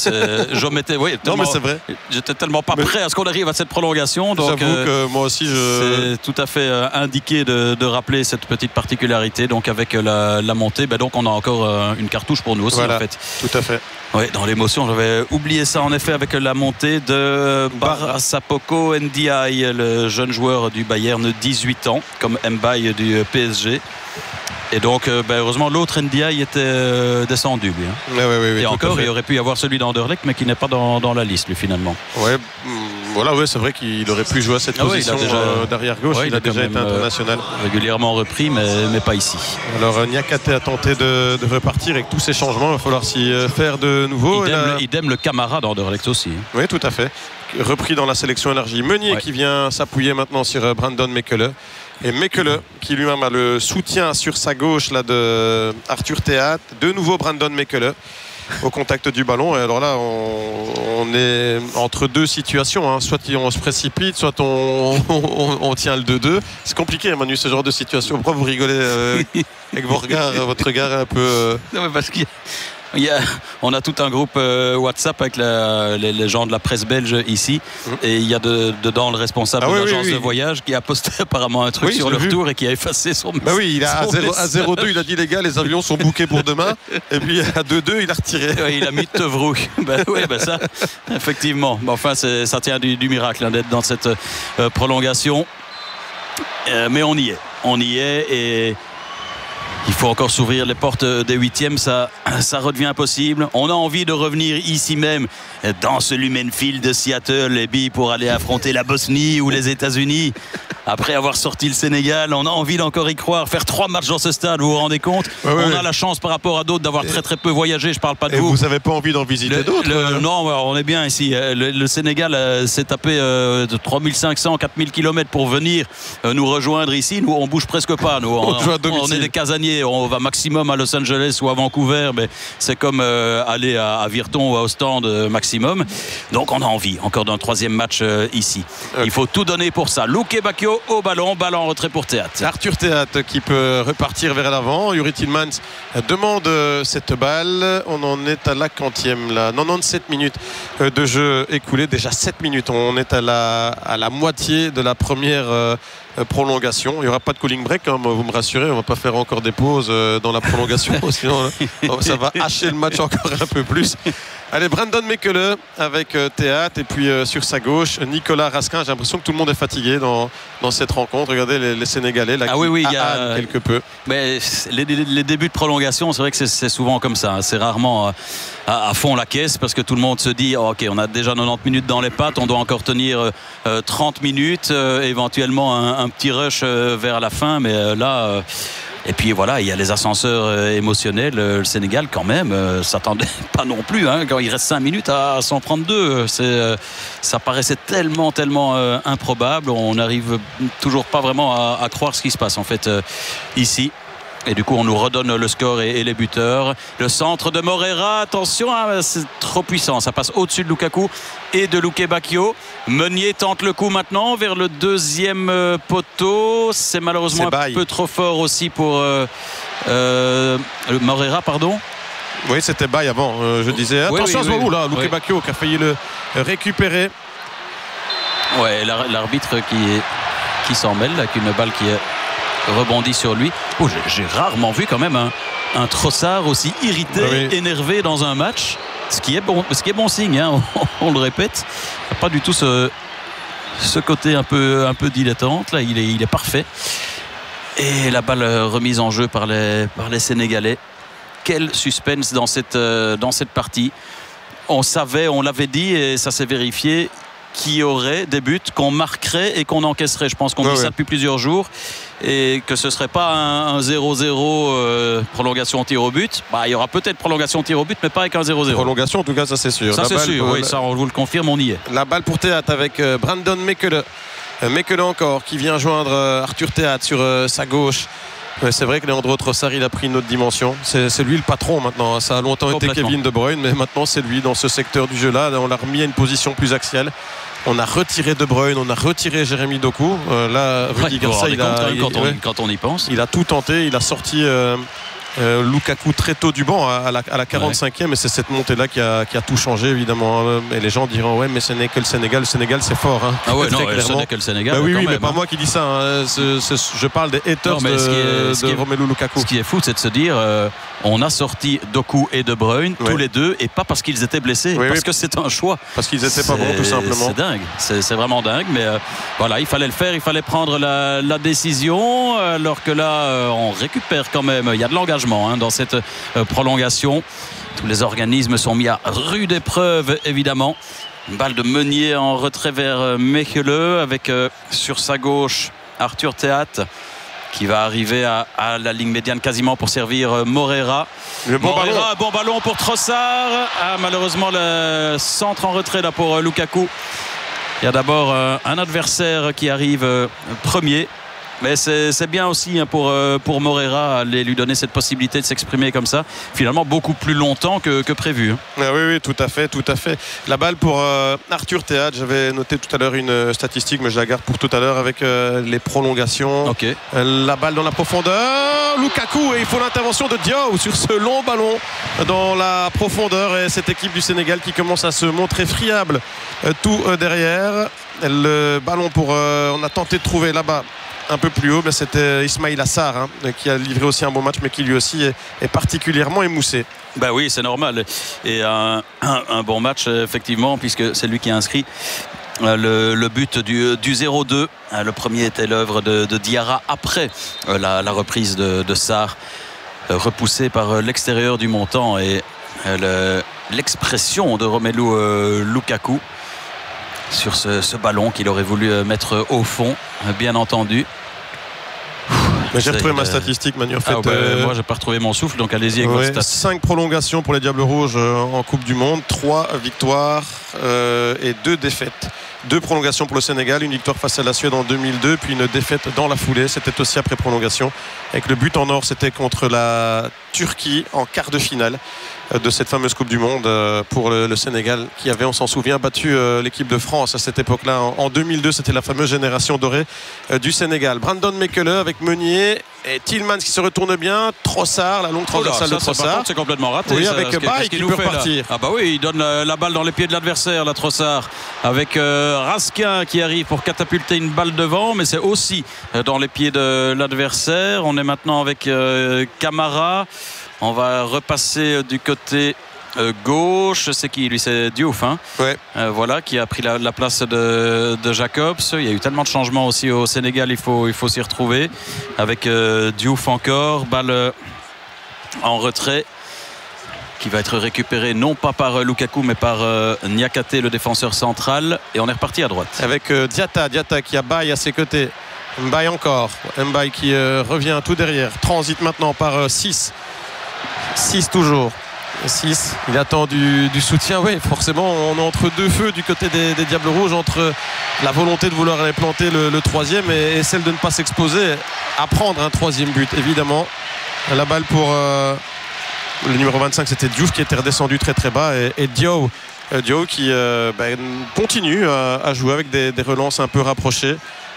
Non, mais c'est vrai. J'étais tellement pas prêt à ce qu'on arrive à cette prolongation. Donc, j'avoue que moi aussi, c'est tout à fait indiqué de rappeler cette petite particularité. Donc, avec la montée, donc on a encore une cartouche pour nous aussi, voilà, en fait. Tout à fait. Oui, dans l'émotion, j'avais oublié ça en effet avec la montée de Barasapoko Ndiaye, le jeune joueur du Bayern, 18 ans, comme Mbaye du PSG. Et donc, heureusement, l'autre Ndiaye était descendu, lui. Oui, et encore, il aurait pu y avoir celui d'Anderlecht, mais qui n'est pas dans la liste, lui, finalement. Voilà, c'est vrai qu'il aurait pu jouer à cette position d'arrière-gauche. Il a déjà été international. Régulièrement repris, mais pas ici. Alors, Niakate a tenté de repartir avec tous ces changements. Il va falloir s'y faire de nouveau. Idem le camarade d'Anderlecht aussi. Oui, tout à fait. Repris dans la sélection élargie. Meunier qui vient s'appuyer maintenant sur Brandon Mekele. Et Mekele qui lui-même a le soutien sur sa gauche là, de Arthur Théâtre. De nouveau Brandon Mekele au contact du ballon. Et alors là, on est entre deux situations. Soit on se précipite, soit on tient le 2-2. C'est compliqué, Manu, ce genre de situation. Pourquoi vous rigolez avec votre regard un peu... Non, mais parce qu'il on a tout un groupe WhatsApp avec les gens de la presse belge ici, et il y a dedans le responsable de l'agence de voyage qui a posté apparemment un truc sur le retour et qui a effacé son message. Il a à 0-2 il a dit les gars, les avions sont bookés pour demain, et puis à 2-2 il a retiré. Il a mis Tevrouk. Ça effectivement, enfin ça tient du miracle d'être dans cette prolongation, mais on y est et il faut encore s'ouvrir les portes des huitièmes, ça redevient impossible. On a envie de revenir ici même, dans ce Lumenfield de Seattle, et puis pour aller affronter la Bosnie ou les États-Unis. Après avoir sorti le Sénégal, on a envie d'encore y croire. Faire 3 matchs dans ce stade, vous vous rendez compte? On a la chance par rapport à d'autres d'avoir très peu voyagé. Je parle pas de vous. Vous n'avez pas envie d'en visiter d'autres? Non, on est bien ici. Le Sénégal s'est tapé de 3500, 4000 km pour venir nous rejoindre ici. Nous, on bouge presque pas. Nous, on est des casaniers. On va maximum à Los Angeles ou à Vancouver, mais c'est comme aller à Virton ou à Ostende maximum. Donc on a envie encore d'un 3e match ici. Il faut tout donner pour ça. Luke Bacchio au ballon en retrait pour Théâtre. Arthur Théâtre qui peut repartir vers l'avant. Yuri Tillmans demande cette balle. On en est à la 40e là. 97 minutes de jeu écoulé. Déjà 7 minutes. On est à la moitié de la première prolongation. Il n'y aura pas de cooling break, vous me rassurez, on ne va pas faire encore des pauses dans la prolongation, sinon ça va hacher le match encore un peu plus. Allez, Brandon Mekele avec Théâtre, et puis sur sa gauche Nicolas Raskin. J'ai l'impression que tout le monde est fatigué dans cette rencontre. Regardez les Sénégalais là, il y a quelque peu. Mais les débuts de prolongation, c'est vrai que c'est souvent comme ça. C'est rarement à fond la caisse, parce que tout le monde se dit ok, on a déjà 90 minutes dans les pattes, on doit encore tenir 30 minutes, éventuellement un petit rush vers la fin, mais là et puis voilà, il y a les ascenseurs émotionnels. Le Sénégal quand même s'attendait pas non plus, quand il reste 5 minutes à s'en prendre 2, ça paraissait tellement improbable. On n'arrive toujours pas vraiment à croire ce qui se passe en fait ici. Et du coup on nous redonne le score et les buteurs. Le centre de Moreira, attention, c'est trop puissant, ça passe au-dessus de Lukaku et de Luke Bacchio. Meunier tente le coup maintenant vers le 2e poteau. C'est malheureusement un peu trop fort aussi pour Moreira, pardon. Oui, c'était Baye avant. Je disais attention à ce ballon là, Luke Bacchio qui a failli le récupérer. Ouais, l'arbitre qui s'en mêle avec une balle qui rebondit sur lui. Oh, j'ai rarement vu quand même un Trossard aussi irrité, énervé dans un match. Ce qui est bon signe, hein, on le répète. Pas du tout ce côté un peu dilettante. Là, il est parfait. Et la balle remise en jeu par les Sénégalais. Quel suspense dans cette partie. On l'avait dit et ça s'est vérifié, qu'il y aurait des buts qu'on marquerait et qu'on encaisserait. Je pense qu'on dit ça depuis plusieurs jours. Et que ce ne serait pas un 0-0 prolongation tir au but. Il y aura peut-être prolongation tir au but, mais pas avec un 0-0. Prolongation, en tout cas, ça c'est sûr. Ça c'est sûr, oui, ça on vous le confirme, on y est. La balle pour Théâtre avec Brandon Mekele. Mekele encore, qui vient joindre Arthur Théâtre sur sa gauche. C'est vrai que Leandro Trossard, il a pris une autre dimension. C'est lui le patron maintenant. Ça a longtemps été Kevin De Bruyne, mais maintenant c'est lui dans ce secteur du jeu-là. On l'a remis à une position plus axiale. On a retiré De Bruyne, on a retiré Jérémy Doku. Là, Rudy Garcia, quand on y pense. Il a tout tenté. Il a sorti Lukaku très tôt du banc à la 45e, et c'est cette montée-là qui a tout changé évidemment. Et les gens diront mais ce n'est que le Sénégal. Le Sénégal, c'est fort. Hein. Ah ouais, non, ce n'est que le Sénégal. Oui, mais pas moi qui dis ça. Hein. Je parle des haters de Romelu Lukaku. Ce qui est fou, c'est de se dire on a sorti Doku et De Bruyne tous les deux, et pas parce qu'ils étaient blessés, parce que c'est un choix. Parce qu'ils n'étaient pas bons, tout simplement. C'est dingue, c'est vraiment dingue. Mais voilà, il fallait le faire, il fallait prendre la décision. Alors que là, on récupère quand même. Il y a de l'engagement dans cette prolongation. Tous les organismes sont mis à rude épreuve, évidemment. Une balle de Meunier en retrait vers Mechele, avec sur sa gauche Arthur Théâtre qui va arriver à la ligne médiane quasiment pour servir Moreira. Bon ballon pour Trossard. Malheureusement, le centre en retrait là pour Lukaku. Il y a d'abord un adversaire qui arrive premier. Mais c'est bien aussi pour Moreira aller lui donner cette possibilité de s'exprimer comme ça, finalement beaucoup plus longtemps que prévu. Oui, tout à fait. La balle pour Arthur Théâtre. J'avais noté tout à l'heure une statistique, mais je la garde pour tout à l'heure avec les prolongations. La balle dans la profondeur, Lukaku, et il faut l'intervention de Diaw sur ce long ballon dans la profondeur, et cette équipe du Sénégal qui commence à se montrer friable tout derrière. Le ballon on a tenté de trouver là-bas un peu plus haut, mais c'était Ismaïla Sarr qui a livré aussi un bon match, mais qui lui aussi est particulièrement émoussé. Ben oui, c'est normal. Et un bon match, effectivement, puisque c'est lui qui a inscrit le but du 0-2. Le premier était l'œuvre de Diarra après la reprise de Sarr, repoussé par l'extérieur du montant, et l'expression de Romelu Lukaku sur ce ballon qu'il aurait voulu mettre au fond, bien entendu. Mais j'ai retrouvé ma statistique, Manu. Moi, j'ai pas retrouvé mon souffle, donc allez-y avec votre stat. 5 prolongations pour les Diables Rouges en Coupe du Monde, 3 victoires et 2 défaites. 2 prolongations pour le Sénégal, une victoire face à la Suède en 2002, puis une défaite dans la foulée. C'était aussi après prolongation. Avec le but en or, c'était contre la Turquie en quart de finale de cette fameuse Coupe du Monde pour le Sénégal, qui avait, on s'en souvient, battu l'équipe de France à cette époque-là. En 2002, c'était la fameuse génération dorée du Sénégal. Brandon Mekele avec Meunier et Tillmans qui se retourne bien. Trossard, la longue transversale de Trossard. C'est complètement raté. Oui, avec Baye qui peut repartir. Il donne la balle dans les pieds de l'adversaire, la Trossard, avec Raskin qui arrive pour catapulter une balle devant, mais c'est aussi dans les pieds de l'adversaire. On est maintenant avec Camara. On va repasser du côté gauche. C'est qui lui? C'est Diouf, voilà, qui a pris la place de Jacobs. Il y a eu tellement de changements aussi au Sénégal, il faut s'y retrouver. Avec Diouf encore, balle en retrait qui va être récupéré non pas par Lukaku mais par Niakate, le défenseur central, et on est reparti à droite avec Diatta qui a Baye à ses côtés. Mbaye encore, Mbaye qui revient tout derrière, transite maintenant par 6 toujours. 6, il attend du soutien. Oui, forcément, on est entre deux feux du côté des Diables Rouges, entre la volonté de vouloir aller planter le troisième et celle de ne pas s'exposer à prendre un troisième but, évidemment. La balle pour le numéro 25, c'était Diouf qui était redescendu très très bas, et Diaw qui continue à jouer avec des relances un peu rapprochées.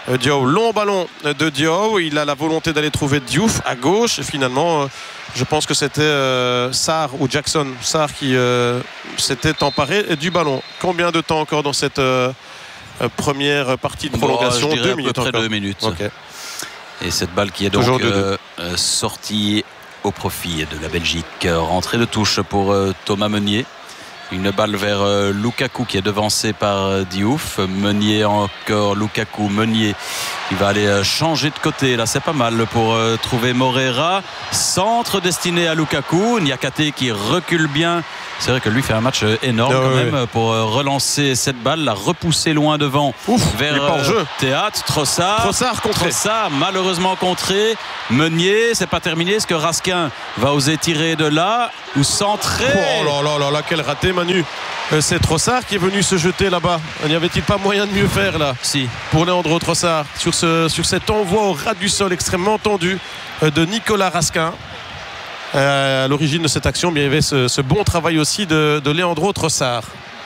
Diaw, long ballon de Diaw. Il a la volonté d'aller trouver Diouf à gauche. Et finalement, je pense que c'était Sarr ou Jackson. Sarr qui s'était emparé du ballon. Combien de temps encore dans cette première partie de prolongation? 2 minutes. À peu près 2 minutes. Okay. Et cette balle qui est donc sortie au profit de la Belgique. Rentrée de touche pour Thomas Meunier. Une balle vers Lukaku qui est devancé par Diouf. Meunier encore, Lukaku, Meunier. Il va aller changer de côté. Là, c'est pas mal pour trouver Moreira. Centre destiné à Lukaku. Niakate qui recule bien. C'est vrai que lui fait un match énorme quand même pour relancer cette balle, la repousser loin devant vers Théâtre. Trossard contré. Trossard malheureusement contré. Meunier, c'est pas terminé. Est-ce que Raskin va oser tirer de là ou centrer? Oh là là, quel raté Manu. C'est Trossard qui est venu se jeter là-bas. N'y avait-il pas moyen de mieux faire là? Si. Pour Leandro Trossard sur cet envoi au ras du sol extrêmement tendu de Nicolas Raskin. À l'origine de cette action, bien, il y avait ce bon travail aussi de Leandro Trossard.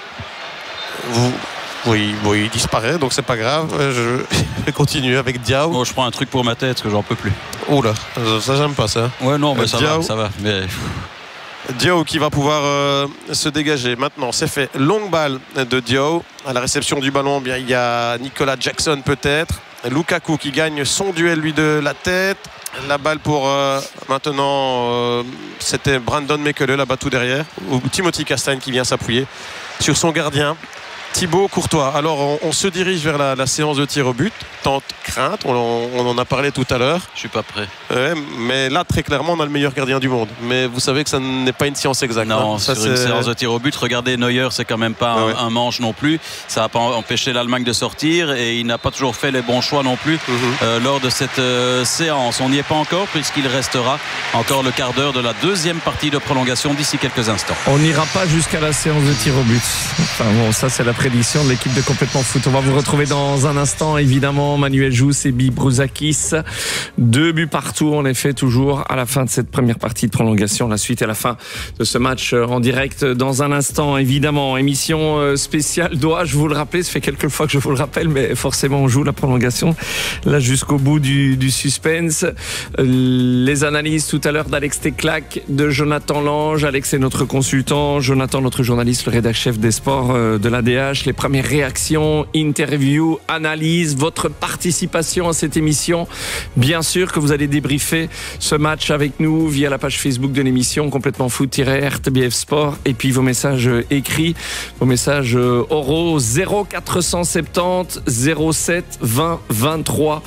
Oui, il disparaît, donc c'est pas grave. Je vais continuer avec Diaw. Bon, je prends un truc pour ma tête, que j'en peux plus. Oh là, ça j'aime pas ça. Ouais, non, mais ça va. Mais... Diaw qui va pouvoir se dégager. Maintenant, c'est fait. Longue balle de Diaw. À la réception du ballon, bien, il y a Nicolas Jackson peut-être. Lukaku qui gagne son duel, lui, de la tête. La balle pour maintenant, c'était Brandon Mekele là-bas tout derrière. Ou Timothy Castagne qui vient s'appuyer sur son gardien. Thibaut Courtois. Alors on se dirige vers la séance de tir au but. Tente crainte, on en a parlé tout à l'heure. Je suis pas prêt. Mais là très clairement on a le meilleur gardien du monde. Mais vous savez que ça n'est pas une science exacte. Non, sur une séance de tir au but, regardez Neuer, c'est quand même pas un manche non plus. Ça n'a pas empêché l'Allemagne de sortir et il n'a pas toujours fait les bons choix non plus lors de cette séance. On n'y est pas encore puisqu'il restera encore le quart d'heure de la deuxième partie de prolongation d'ici quelques instants. On n'ira pas jusqu'à la séance de tir au but. Enfin bon, ça c'est la prédiction de l'équipe de Complètement Foot. On va vous retrouver dans un instant, évidemment, Manuel Jousse et Bibrouzakis. 2 buts partout, en effet, toujours à la fin de cette première partie de prolongation. La suite et la fin de ce match en direct dans un instant, évidemment. Émission spéciale, dois-je vous le rappeler? Ça fait quelques fois que je vous le rappelle, mais forcément, on joue la prolongation là jusqu'au bout du suspense. Les analyses tout à l'heure d'Alex Teclac, de Jonathan Lange. Alex est notre consultant, Jonathan, notre journaliste, le rédacteur chef des sports de l'ADH. Les premières réactions, interviews, analyses, votre participation à cette émission. Bien sûr que vous allez débriefer ce match avec nous via la page Facebook de l'émission Complètement Foot-RTBF Sport et puis vos messages écrits, vos messages oraux 0470 07 20 23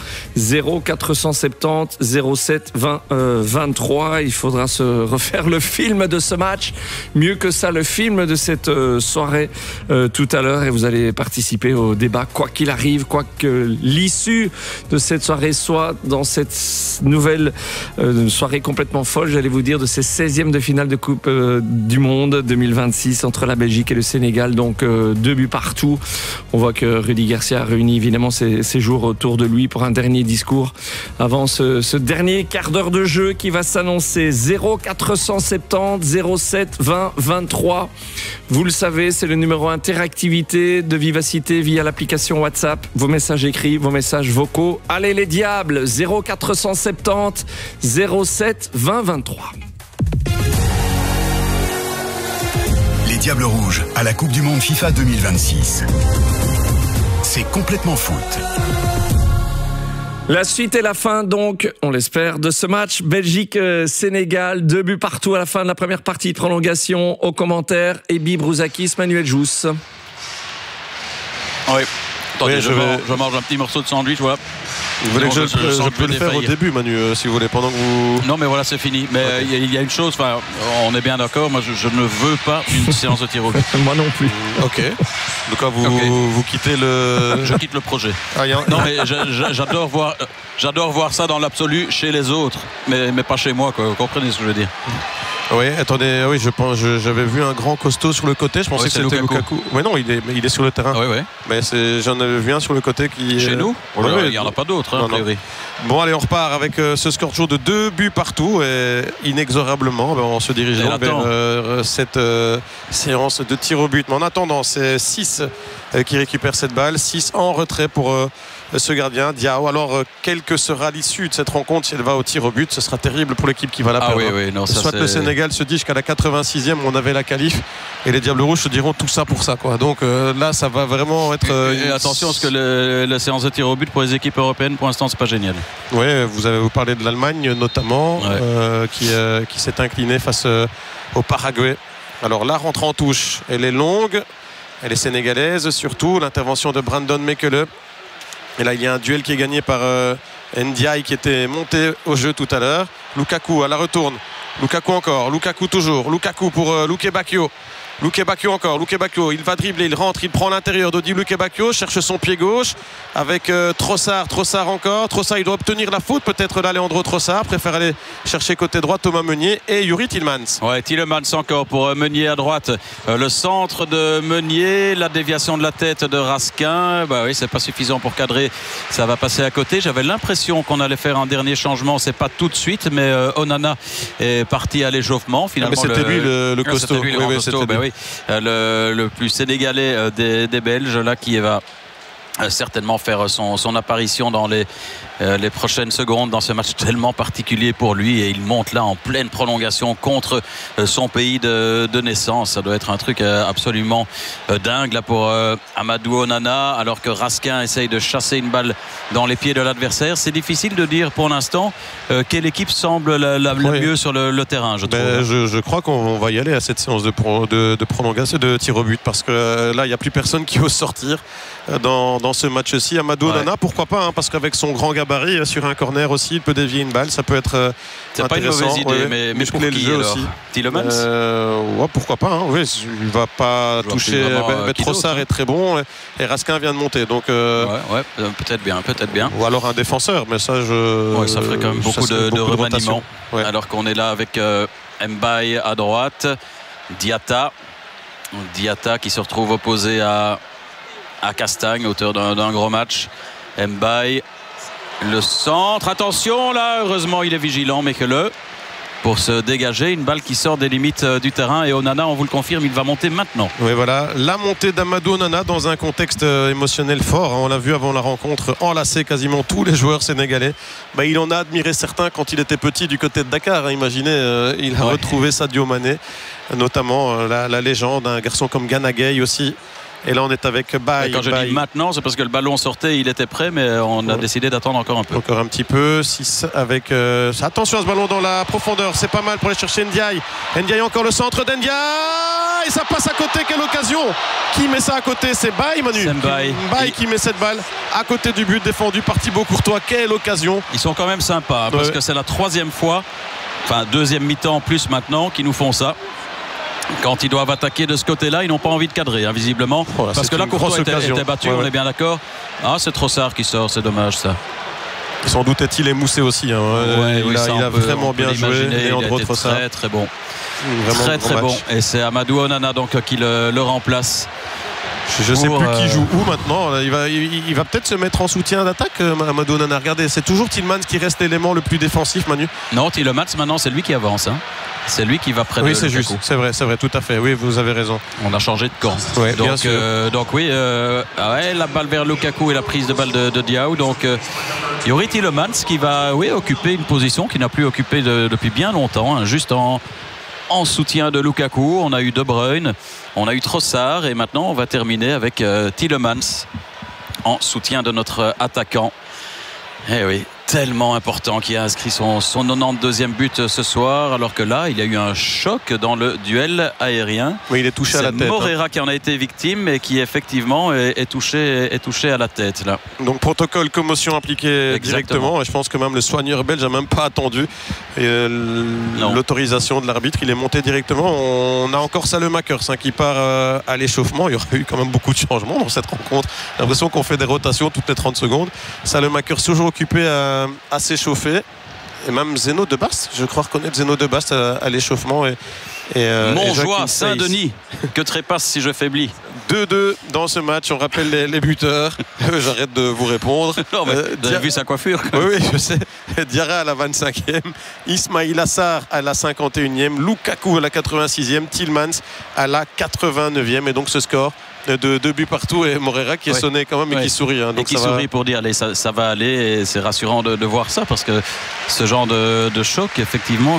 0470 07 20 23. Il faudra se refaire le film de ce match, mieux que ça, le film de cette soirée tout à l'heure, et vous allez participer au débat quoi qu'il arrive, quoi que l'issue de cette soirée soit dans cette nouvelle soirée complètement folle, j'allais vous dire, de ces 16e de finale de Coupe du Monde 2026 entre la Belgique et le Sénégal. Donc 2 buts partout. On voit que Rudy Garcia réunit évidemment ses jours autour de lui pour un dernier discours avant ce dernier quart d'heure de jeu qui va s'annoncer. 0470 07 20 23. Vous le savez, c'est le numéro interactivité de Vivacité via l'application WhatsApp. Vos messages écrits, vos messages vocaux. Allez les diables, 0470 07 20 23. Les Diables Rouges à la Coupe du Monde FIFA 2026. C'est Complètement Foot. La suite et la fin, donc, on l'espère, de ce match Belgique-Sénégal. 2 buts partout à la fin de la première partie de prolongation. Aux commentaires, Ebi Brouzakis, Manuel Jousse. Oui. Attendez, je mange un petit morceau de sandwich, voilà. Vous voulez que je peux le faire au début, Manu, si vous voulez, pendant que vous... Non, mais voilà, c'est fini. Mais il y a une chose, on est bien d'accord, moi je ne veux pas une séance de tir au but. Moi non plus. Ok. Donc là, vous quittez le... Je quitte le projet. Non, mais j'adore voir ça dans l'absolu chez les autres, mais pas chez moi, quoi. Vous comprenez ce que je veux dire? Oui, attendez, oui, je pense, j'avais vu un grand costaud sur le côté. Je pensais que c'était Lukaku. Mais non, il est sur le terrain. Oui, oui. Mais j'en avais vu un sur le côté qui. Chez nous. Oui, il n'y en a pas d'autres, hein, a priori. Bon, allez, on repart avec ce score toujours de 2 buts partout et inexorablement, on se dirige vers cette séance de tir au but. Mais en attendant, c'est 6 qui récupère cette balle, 6 en retrait pour ce gardien Diao. Alors quelle que sera l'issue de cette rencontre, si elle va au tir au but, ce sera terrible pour l'équipe qui va la perdre. Soit le Sénégal se dit jusqu'à la 86e on avait la qualif et les Diables Rouges se diront tout ça pour ça, quoi. Donc là ça va vraiment être et attention parce que la séance de tir au but pour les équipes européennes pour l'instant c'est pas génial. Oui, vous parlez de l'Allemagne notamment, qui s'est inclinée face au Paraguay. Alors la rentre en touche, elle est longue, elle est sénégalaise surtout, l'intervention de Brandon Mekele. Et là il y a un duel qui est gagné par Ndiaye qui était monté au jeu tout à l'heure. Lukaku à la retourne, Lukaku encore, Lukaku toujours, Lukaku pour Luke Bacchio. Luke Bacchio encore, Luke Bacchio, il va dribbler, il rentre, il prend l'intérieur d'Odi Luke Bacchio, cherche son pied gauche avec Trossard encore, Trossard il doit obtenir la faute, peut-être l'Alejandro Trossard, préfère aller chercher côté droit Thomas Meunier et Youri Tielemans. Ouais, Tielemans encore pour Meunier à droite, le centre de Meunier, la déviation de la tête de Raskin, bah oui c'est pas suffisant pour cadrer, ça va passer à côté. J'avais l'impression qu'on allait faire un dernier changement, c'est pas tout de suite, mais Onana est parti à l'échauffement finalement. Mais c'était lui le costaud. C'était lui le costaud, bah oui. Le plus sénégalais des Belges là qui va certainement faire son apparition dans les prochaines secondes dans ce match tellement particulier pour lui, et il monte là en pleine prolongation contre son pays de naissance. Ça doit être un truc absolument dingue là pour Amadou Onana, alors que Raskin essaye de chasser une balle dans les pieds de l'adversaire. C'est difficile de dire pour l'instant quelle équipe semble la mieux sur le terrain, je trouve. Je crois qu'on va y aller à cette séance de prolongation, de tir au but, parce que là il n'y a plus personne qui ose sortir dans ce match-ci. Amadou Onana, pourquoi pas, hein, parce qu'avec son grand gabarit sur un corner aussi, il peut dévier une balle, ça peut être c'est pas une mauvaise idée, mais pour qui, le jeu aussi. Tielemans pourquoi pas, hein, oui, il va pas toucher. Trossard est très bon et Raskin vient de monter, donc peut-être bien. Ou alors un défenseur, mais ça ça ferait quand même beaucoup de remaniements, alors qu'on est là avec Mbaye à droite, Diatta qui se retrouve opposé à Castagne, auteur d'un gros match. Mbaye, le centre, attention là, heureusement il est vigilant, mais pour se dégager, une balle qui sort des limites du terrain, et Onana, on vous le confirme, il va monter maintenant. Oui, voilà, la montée d'Amadou Onana dans un contexte émotionnel fort, hein. On l'a vu avant la rencontre, enlacer quasiment tous les joueurs sénégalais. Il en a admiré certains quand il était petit du côté de Dakar, hein. Imaginez, il a retrouvé Sadio Mané, notamment la légende, un garçon comme Gana Gueye aussi. Et là on est avec Baye. Quand je dis maintenant, c'est parce que le ballon sortait, il était prêt, mais on a décidé d'attendre encore un peu. Encore un petit peu. 6 avec attention à ce ballon dans la profondeur, c'est pas mal pour aller chercher Ndiaye. Ndiaye, encore le centre d'Ndiaye, et ça passe à côté. Quelle occasion! Qui met ça à côté? C'est Baye, Manu. Baye qui met cette balle à côté du but défendu par Thibaut Courtois. Quelle occasion! Ils sont quand même sympas, hein, parce que c'est la 3e fois, enfin 2e mi-temps en plus maintenant, qu'ils nous font ça. Quand ils doivent attaquer de ce côté-là, ils n'ont pas envie de cadrer, hein, visiblement. Parce que là, Courtois était battu, on est bien d'accord. Ah, c'est Trossard qui sort, c'est dommage ça. Sans doute est-il émoussé aussi, hein. Il a vraiment bien joué. Il était très bon. Très bon. Et c'est Amadou Onana donc qui le remplace. Je ne sais plus qui joue où maintenant. Il va peut-être se mettre en soutien d'attaque, Amadou Onana. Regardez, c'est toujours Tielemans qui reste l'élément le plus défensif, Manu. Non, Tielemans maintenant c'est lui qui avance, hein. C'est lui qui va près de Lukaku. Oui, c'est juste, c'est vrai, tout à fait. Oui, vous avez raison. On a changé de camp. Ouais, donc oui, la balle vers Lukaku et la prise de balle de Diao. Donc Youri Tielemans qui va occuper une position qu'il n'a plus occupée depuis bien longtemps, hein, juste en soutien de Lukaku. On a eu De Bruyne, on a eu Trossard, et maintenant on va terminer avec Tielemans en soutien de notre attaquant. Eh oui, tellement important, qui a inscrit son 92e but ce soir, alors que là il y a eu un choc dans le duel aérien. Oui, il est touché à la tête. C'est Moreira qui en a été victime et qui effectivement est touché à la tête là. Donc protocole commotion appliqué directement, et je pense que même le soigneur belge n'a même pas attendu l'autorisation de l'arbitre. Il est monté directement. On a encore Salemakers qui part à l'échauffement. Il y aura eu quand même beaucoup de changements dans cette rencontre. J'ai l'impression qu'on fait des rotations toutes les 30 secondes. Salemakers toujours occupé à s'échauffer. et même Zeno de Bast, je crois reconnaître Zeno de Bast à l'échauffement. Montjoie, Saint-Denis, que trépasse si je faiblis. 2-2 dans ce match, on rappelle les buteurs. J'arrête de vous répondre. Non, mais vous avez vu sa coiffure. Oui, je sais. Diarra à la 25e, Ismail Assar à la 51e, Lukaku à la 86e, Tielemans à la 89e. Et donc ce score de 2 buts partout, et Moreira qui est sonné quand même et qui sourit. Donc et qui sourit pour dire allez, ça va aller, et c'est rassurant de voir ça, parce que ce genre de choc, effectivement,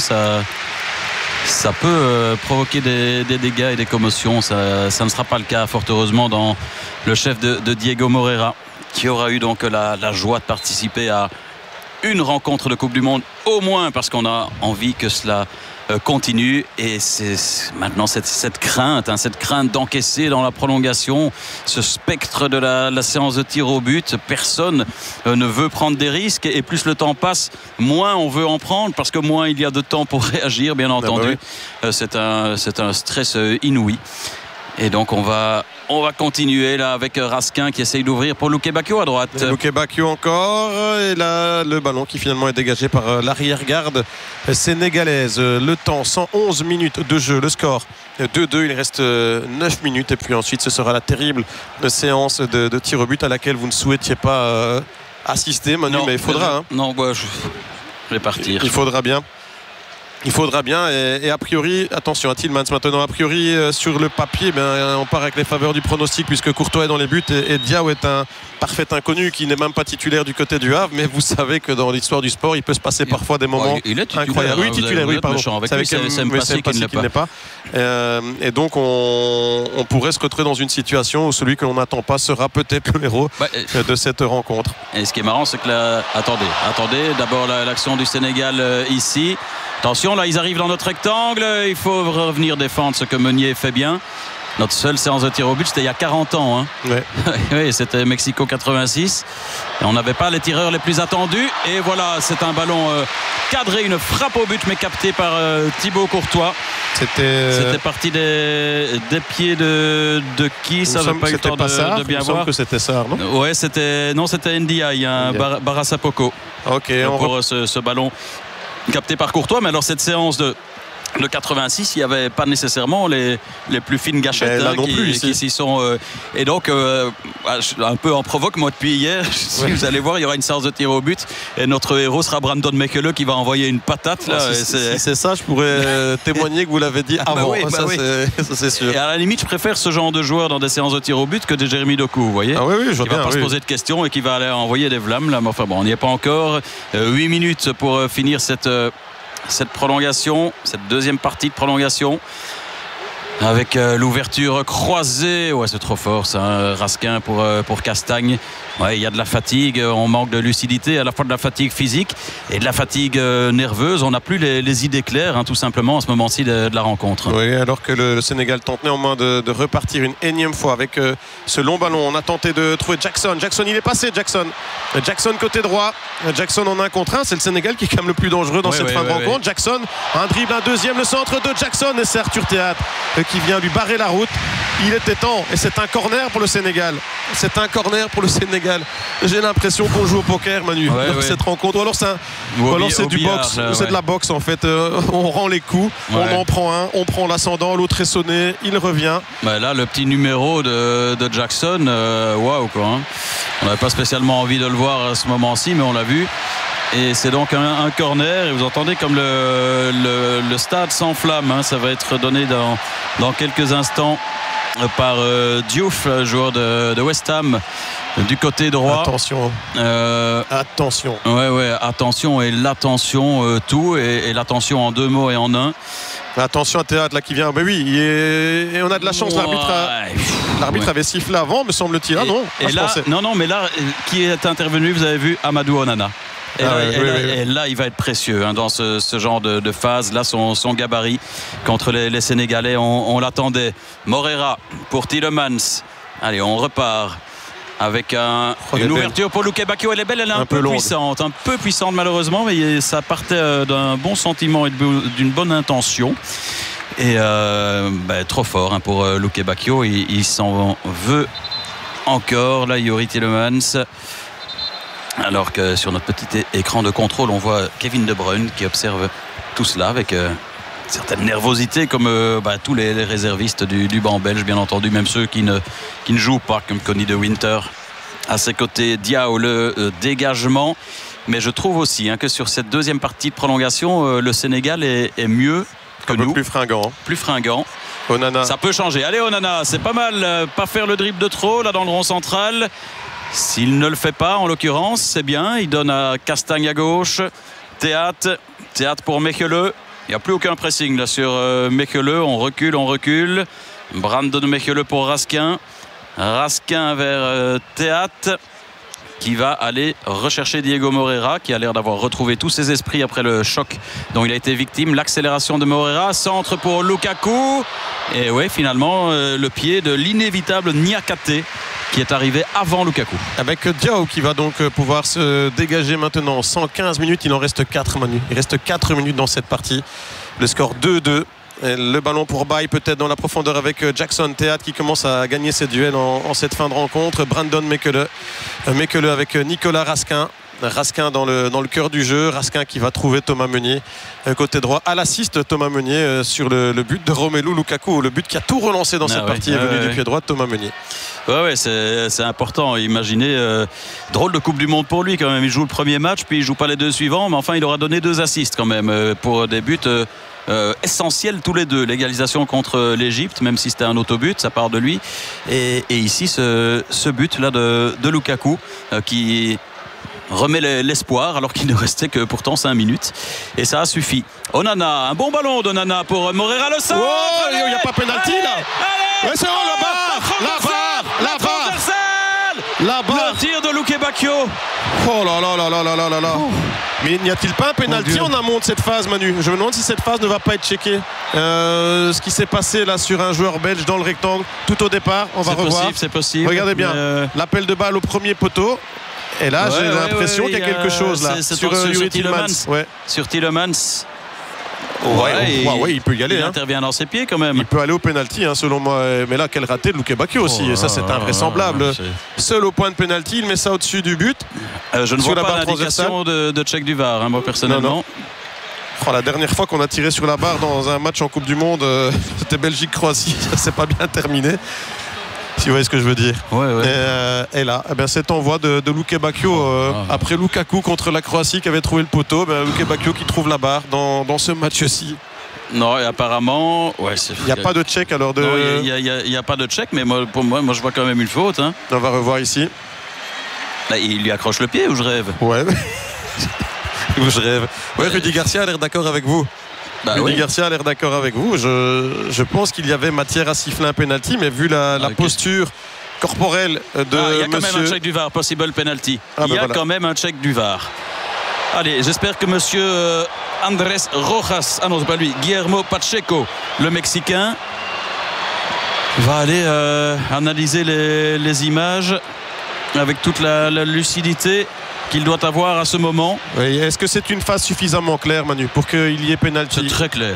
ça peut provoquer des dégâts et des commotions. Ça ne sera pas le cas, fort heureusement, dans le chef de Diego Moreira, qui aura eu donc la joie de participer à une rencontre de Coupe du Monde, au moins parce qu'on a envie que cela continue. Et c'est maintenant cette crainte d'encaisser dans la prolongation, ce spectre de la séance de tir au but. Personne ne veut prendre des risques, et plus le temps passe, moins on veut en prendre, parce que moins il y a de temps pour réagir, bien entendu. C'est un stress inouï. Et donc on va continuer là avec Raskin qui essaye d'ouvrir pour Luke Bacchio à droite. Luke Bacchio encore, et là le ballon qui finalement est dégagé par l'arrière-garde sénégalaise. Le temps, 111 minutes de jeu, le score 2-2, il reste 9 minutes, et puis ensuite ce sera la terrible séance de tir au but à laquelle vous ne souhaitiez pas assister, Manu. Non, mais il faudra. Non, je vais partir. Il faudra bien, et a priori, attention à Tielemans maintenant, a priori sur le papier, on part avec les faveurs du pronostic, puisque Courtois est dans les buts et Diao est un parfait inconnu qui n'est même pas titulaire du côté du Havre. Mais vous savez que dans l'histoire du sport, il peut se passer parfois des moments incroyables. Oui, titulaire, oui, pardon. C'est qu'il ne l'est pas. Et donc on pourrait se retrouver dans une situation où celui que l'on n'attend pas sera peut-être le héros de cette rencontre. Et ce qui est marrant, c'est que attendez, d'abord l'action du Sénégal ici. Attention, là ils arrivent dans notre rectangle, il faut revenir défendre, ce que Meunier fait bien. Notre seule séance de tir au but, c'était il y a 40 ans. Hein. Ouais. Oui, c'était Mexico 86. Et on n'avait pas les tireurs les plus attendus. Et voilà, c'est un ballon cadré, une frappe au but, mais capté par Thibaut Courtois. C'était parti des pieds de qui? Ça n'avait pas eu le temps de bien voir. Que c'était ça, non? Ouais, c'était NDI, Barassa Poco. Ok. Pour ce ballon capté par Courtois. Mais alors cette séance de 86, il n'y avait pas nécessairement les plus fines gâchettes qui s'y sont. Et donc, un peu en provoque, moi depuis hier, si vous allez voir, il y aura une séance de tir au but. Et notre héros sera Brandon Mekele qui va envoyer une patate. Là, si c'est ça, je pourrais témoigner que vous l'avez dit avant. Ça, c'est sûr. Et à la limite, je préfère ce genre de joueur dans des séances de tir au but que de Jérémy Doku, vous voyez. Ah oui, je vois qui ne va pas se poser de questions et qui va aller envoyer des vlames. Là. Mais enfin bon, on n'y est pas encore. 8 minutes pour finir cette prolongation, cette deuxième partie de prolongation, avec l'ouverture croisée. Ouais, c'est trop fort ça, Raskin pour Castagne. Ouais, il y a de la fatigue, on manque de lucidité, à la fois de la fatigue physique et de la fatigue nerveuse. On n'a plus les idées claires, tout simplement, à ce moment-ci de la rencontre. Oui, alors que le Sénégal tente néanmoins de repartir une énième fois avec ce long ballon. On a tenté de trouver Jackson, il est passé, Jackson côté droit, Jackson en 1 contre 1. C'est le Sénégal qui est quand même le plus dangereux dans cette fin de rencontre. Jackson, un dribble, un deuxième, le centre de Jackson, et c'est Arthur Théâtre qui vient lui barrer la route. Il était temps, et c'est un corner pour le Sénégal. J'ai l'impression qu'on joue au poker, Manu, dans cette rencontre. Ou alors c'est du boxe, c'est de la boxe en fait. On rend les coups, on en prend un, on prend l'ascendant, l'autre est sonné, il revient. Là, le petit numéro de Jackson, waouh quoi. Hein. On n'avait pas spécialement envie de le voir à ce moment-ci, mais on l'a vu. Et c'est donc un corner, et vous entendez comme le stade s'enflamme, hein. Ça va être donné dans quelques instants par Diouf, joueur de West Ham, du côté droit. Attention. Attention. Ouais, attention, et l'attention, tout, et l'attention en 2 mots et en 1. Attention à Théâtre là qui vient. Ben oui, et on a de la chance. L'arbitre avait sifflé avant, me semble-t-il. Mais là, qui est intervenu? Vous avez vu Amadou Onana. Et là, il va être précieux dans ce genre de phase. Là, son gabarit contre les Sénégalais, on l'attendait. Moreira pour Tielemans. Allez, on repart avec une ouverture pour Luke Bacchio. Elle est belle, elle est un peu puissante malheureusement, mais ça partait d'un bon sentiment et d'une bonne intention. Et trop fort pour Luke Bacchio. Il s'en veut encore. Là, Youri Tielemans. Alors que sur notre petit écran de contrôle, on voit Kevin De Bruyne qui observe tout cela avec certaine nervosité, comme tous les réservistes du banc belge, bien entendu, même ceux qui ne jouent pas, comme Connie De Winter. À ses côtés, Diao, le dégagement. Mais je trouve aussi que sur cette deuxième partie de prolongation, le Sénégal est mieux que nous. Plus fringant. Plus fringant. Onana. Ça peut changer. Allez, Onana, c'est pas mal. Pas faire le dribble de trop, là, dans le rond central. S'il ne le fait pas, en l'occurrence, c'est bien. Il donne à Castagne à gauche. Théâtre pour Mechele. Il n'y a plus aucun pressing là sur Mechele. On recule. Brandon Mechele pour Raskin. Raskin vers Théâtre, qui va aller rechercher Diego Moreira, qui a l'air d'avoir retrouvé tous ses esprits après le choc dont il a été victime. L'accélération de Moreira, centre pour Lukaku. Et ouais, finalement, le pied de l'inévitable Niakate, qui est arrivé avant Lukaku. Avec Diao qui va donc pouvoir se dégager maintenant. 115 minutes, il en reste 4, Manu. Il reste 4 minutes dans cette partie. Le score 2-2. Et le ballon pour Baye, peut-être dans la profondeur avec Jackson Théâtre, qui commence à gagner ses duels en cette fin de rencontre. Brandon Mechele avec Nicolas Raskin. Raskin dans le cœur du jeu. Raskin qui va trouver Thomas Meunier côté droit. À l'assist, Thomas Meunier sur le but de Romelu Lukaku. Le but qui a tout relancé dans cette partie est venu du pied droit de Thomas Meunier. Ouais, c'est important. Imaginez, drôle de Coupe du Monde pour lui quand même. Il joue le premier match, puis il joue pas les deux suivants, mais enfin il aura donné 2 assists quand même pour des buts essentiels tous les deux. L'égalisation contre l'Égypte, même si c'était un autobut, ça part de lui. Et ici, ce but là de Lukaku qui remet l'espoir alors qu'il ne restait que pourtant 5 minutes, et ça a suffi. Onana, un bon ballon d'Onana pour Moreira, le centre. Il n'y a pas pénalty là. Allez, c'est la barre. Le tir de Luke Bacchio. Oh là là là là là là là. Mais n'y a-t-il pas un pénalty en amont de cette phase, Manu? Je me demande si cette phase ne va pas être checkée. Ce qui s'est passé là sur un joueur belge dans le rectangle tout au départ, on va revoir. C'est possible. Regardez bien, l'appel de balle au premier poteau. Et là, j'ai l'impression qu'il y a quelque chose là sur Tielemans. Sur Tielemans. Il peut y aller. Il intervient dans ses pieds quand même. Il peut aller au pénalty, selon moi. Mais là, quel raté de Luke Bacchio aussi. Ça, c'est invraisemblable. Seul au point de pénalty, il met ça au-dessus du but. Je ne vois pas l'indication de check du VAR, moi personnellement. Non. La dernière fois qu'on a tiré sur la barre dans un match en Coupe du Monde, c'était Belgique-Croatie. Ça s'est pas bien terminé. Si vous voyez ce que je veux dire. Et là, cet envoi de Luke Bacchio après Lukaku contre la Croatie qui avait trouvé le poteau, Luke Bacchio qui trouve la barre dans ce match-ci. Non, et apparemment, il n'y a pas de check alors de. Non, il n'y a pas de check, mais pour moi, je vois quand même une faute. On va revoir ici. Là, il lui accroche le pied ou je rêve? Ouais. Ou je rêve. Rudy Garcia a l'air d'accord avec vous. Rudy Garcia a l'air d'accord avec vous. Je pense qu'il y avait matière à siffler un penalty, mais vu la posture corporelle de il y a quand monsieur... même un check du VAR, possible penalty. Il y a quand même un check du VAR. Allez, j'espère que monsieur Andrés Rojas, non c'est pas lui, Guillermo Pacheco, le Mexicain, va aller analyser les images avec toute la lucidité qu'il doit avoir à ce moment. Est-ce que c'est une phase suffisamment claire, Manu, pour qu'il y ait pénalty? C'est très clair.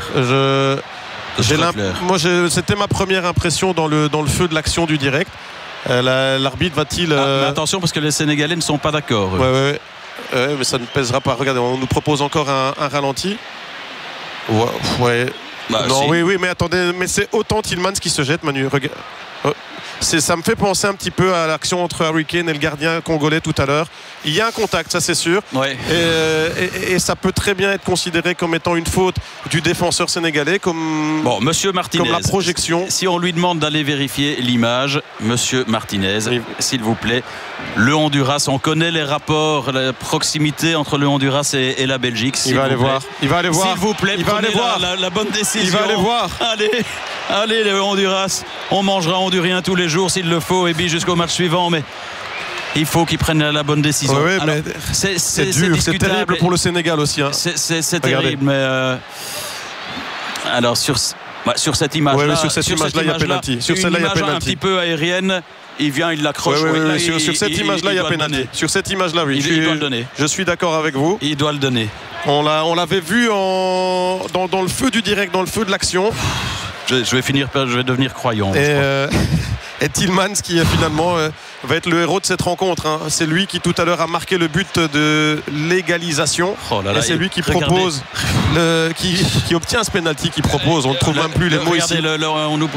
Moi, c'était ma première impression dans le feu de l'action du direct. L'arbitre va-t-il... mais attention, parce que les Sénégalais ne sont pas d'accord. Mais ça ne pèsera pas. Regardez, on nous propose encore un ralenti. Oui, mais attendez, mais c'est autant Tielemans qui se jette, Manu. Ça me fait penser un petit peu à l'action entre Harry Kane et le gardien congolais tout à l'heure. Il y a un contact, ça c'est sûr. Et ça peut très bien être considéré comme étant une faute du défenseur sénégalais, Monsieur Martinez, comme la projection. Si on lui demande d'aller vérifier l'image, monsieur Martinez, s'il vous plaît, le Honduras, on connaît les rapports, la proximité entre le Honduras et la Belgique. Il va aller voir. S'il vous plaît, prenez la bonne décision. Il va aller voir. Allez, le Honduras, on mangera hondurien tous les jours s'il le faut, et puis jusqu'au match suivant, mais il faut qu'ils prennent la bonne décision. Alors, c'est dur, c'est terrible pour le Sénégal aussi. C'est terrible, mais alors sur cette image-là, il y a pénalty. Sur celle-là, il y a pénalty. Un petit peu aérienne, il vient, il l'accroche. Sur cette image-là, il y a pénalty. Sur cette image-là, oui. Il doit le donner. Je suis d'accord avec vous. Il doit le donner. On l'avait vu dans le feu du direct, dans le feu de l'action. Je vais devenir croyant. Et Tillmans qui finalement va être le héros de cette rencontre. Hein. C'est lui qui tout à l'heure a marqué le but de l'égalisation. Oh là là, et c'est lui qui regardez. propose, qui obtient ce penalty, qui propose. On ne trouve même plus les mots ici. Le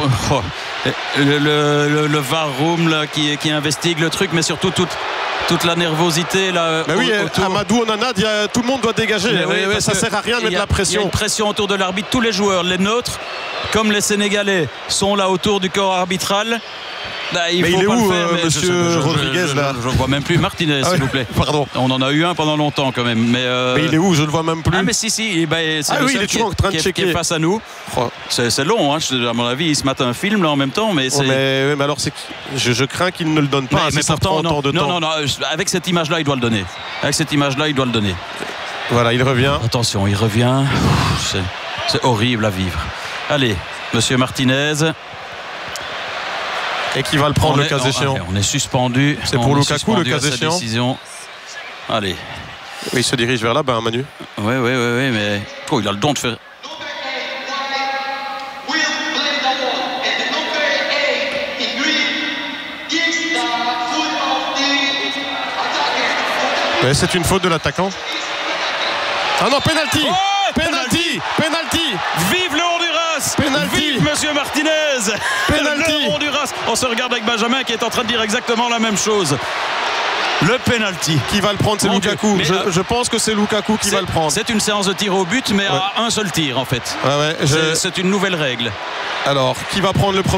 VAR room là, qui investigue le truc, mais surtout toute la nervosité là. Mais oui, autour. Amadou Onana dit tout le monde doit dégager. Oui, ça sert à rien de mettre la Il y a pression. une pression autour de l'arbitre. Tous les joueurs, les nôtres, comme les Sénégalais, sont là autour du corps arbitral. Là, il est où, mais monsieur Rodriguez là? Je ne vois même plus. Martinez, s'il vous plaît. Pardon. On en a eu un pendant longtemps quand même. Mais il est où? Je ne le vois même plus. Ah mais si. C'est il est toujours en train de checker. Qui est face à nous. Oh. C'est long, hein. À mon avis, il se mate un film là en même temps. Mais, mais alors je crains qu'il ne le donne pas. Mais pourtant, non, avec cette image-là, il doit le donner. Voilà, il revient. Attention, il revient. C'est horrible à vivre. Allez, monsieur Martinez. Et qui va le prendre le cas échéant. On est suspendu. C'est pour Lukaku le cas échéant. Décision. Allez. Il se dirige vers là-bas, Manu. Oui, mais il a le don de faire. Mais c'est une faute de l'attaquant. Ah non, penalty. Penalty. Vive le Honduras. Penalty. Vive monsieur Martinez. Penalty. Le Honduras. On se regarde avec Benjamin qui est en train de dire exactement la même chose. Le penalty. Qui va le prendre? C'est Lukaku. Je pense que c'est Lukaku qui va le prendre. C'est une séance de tir au but, mais à un seul tir en fait. Ouais, C'est une nouvelle règle. Alors, qui va prendre le premier?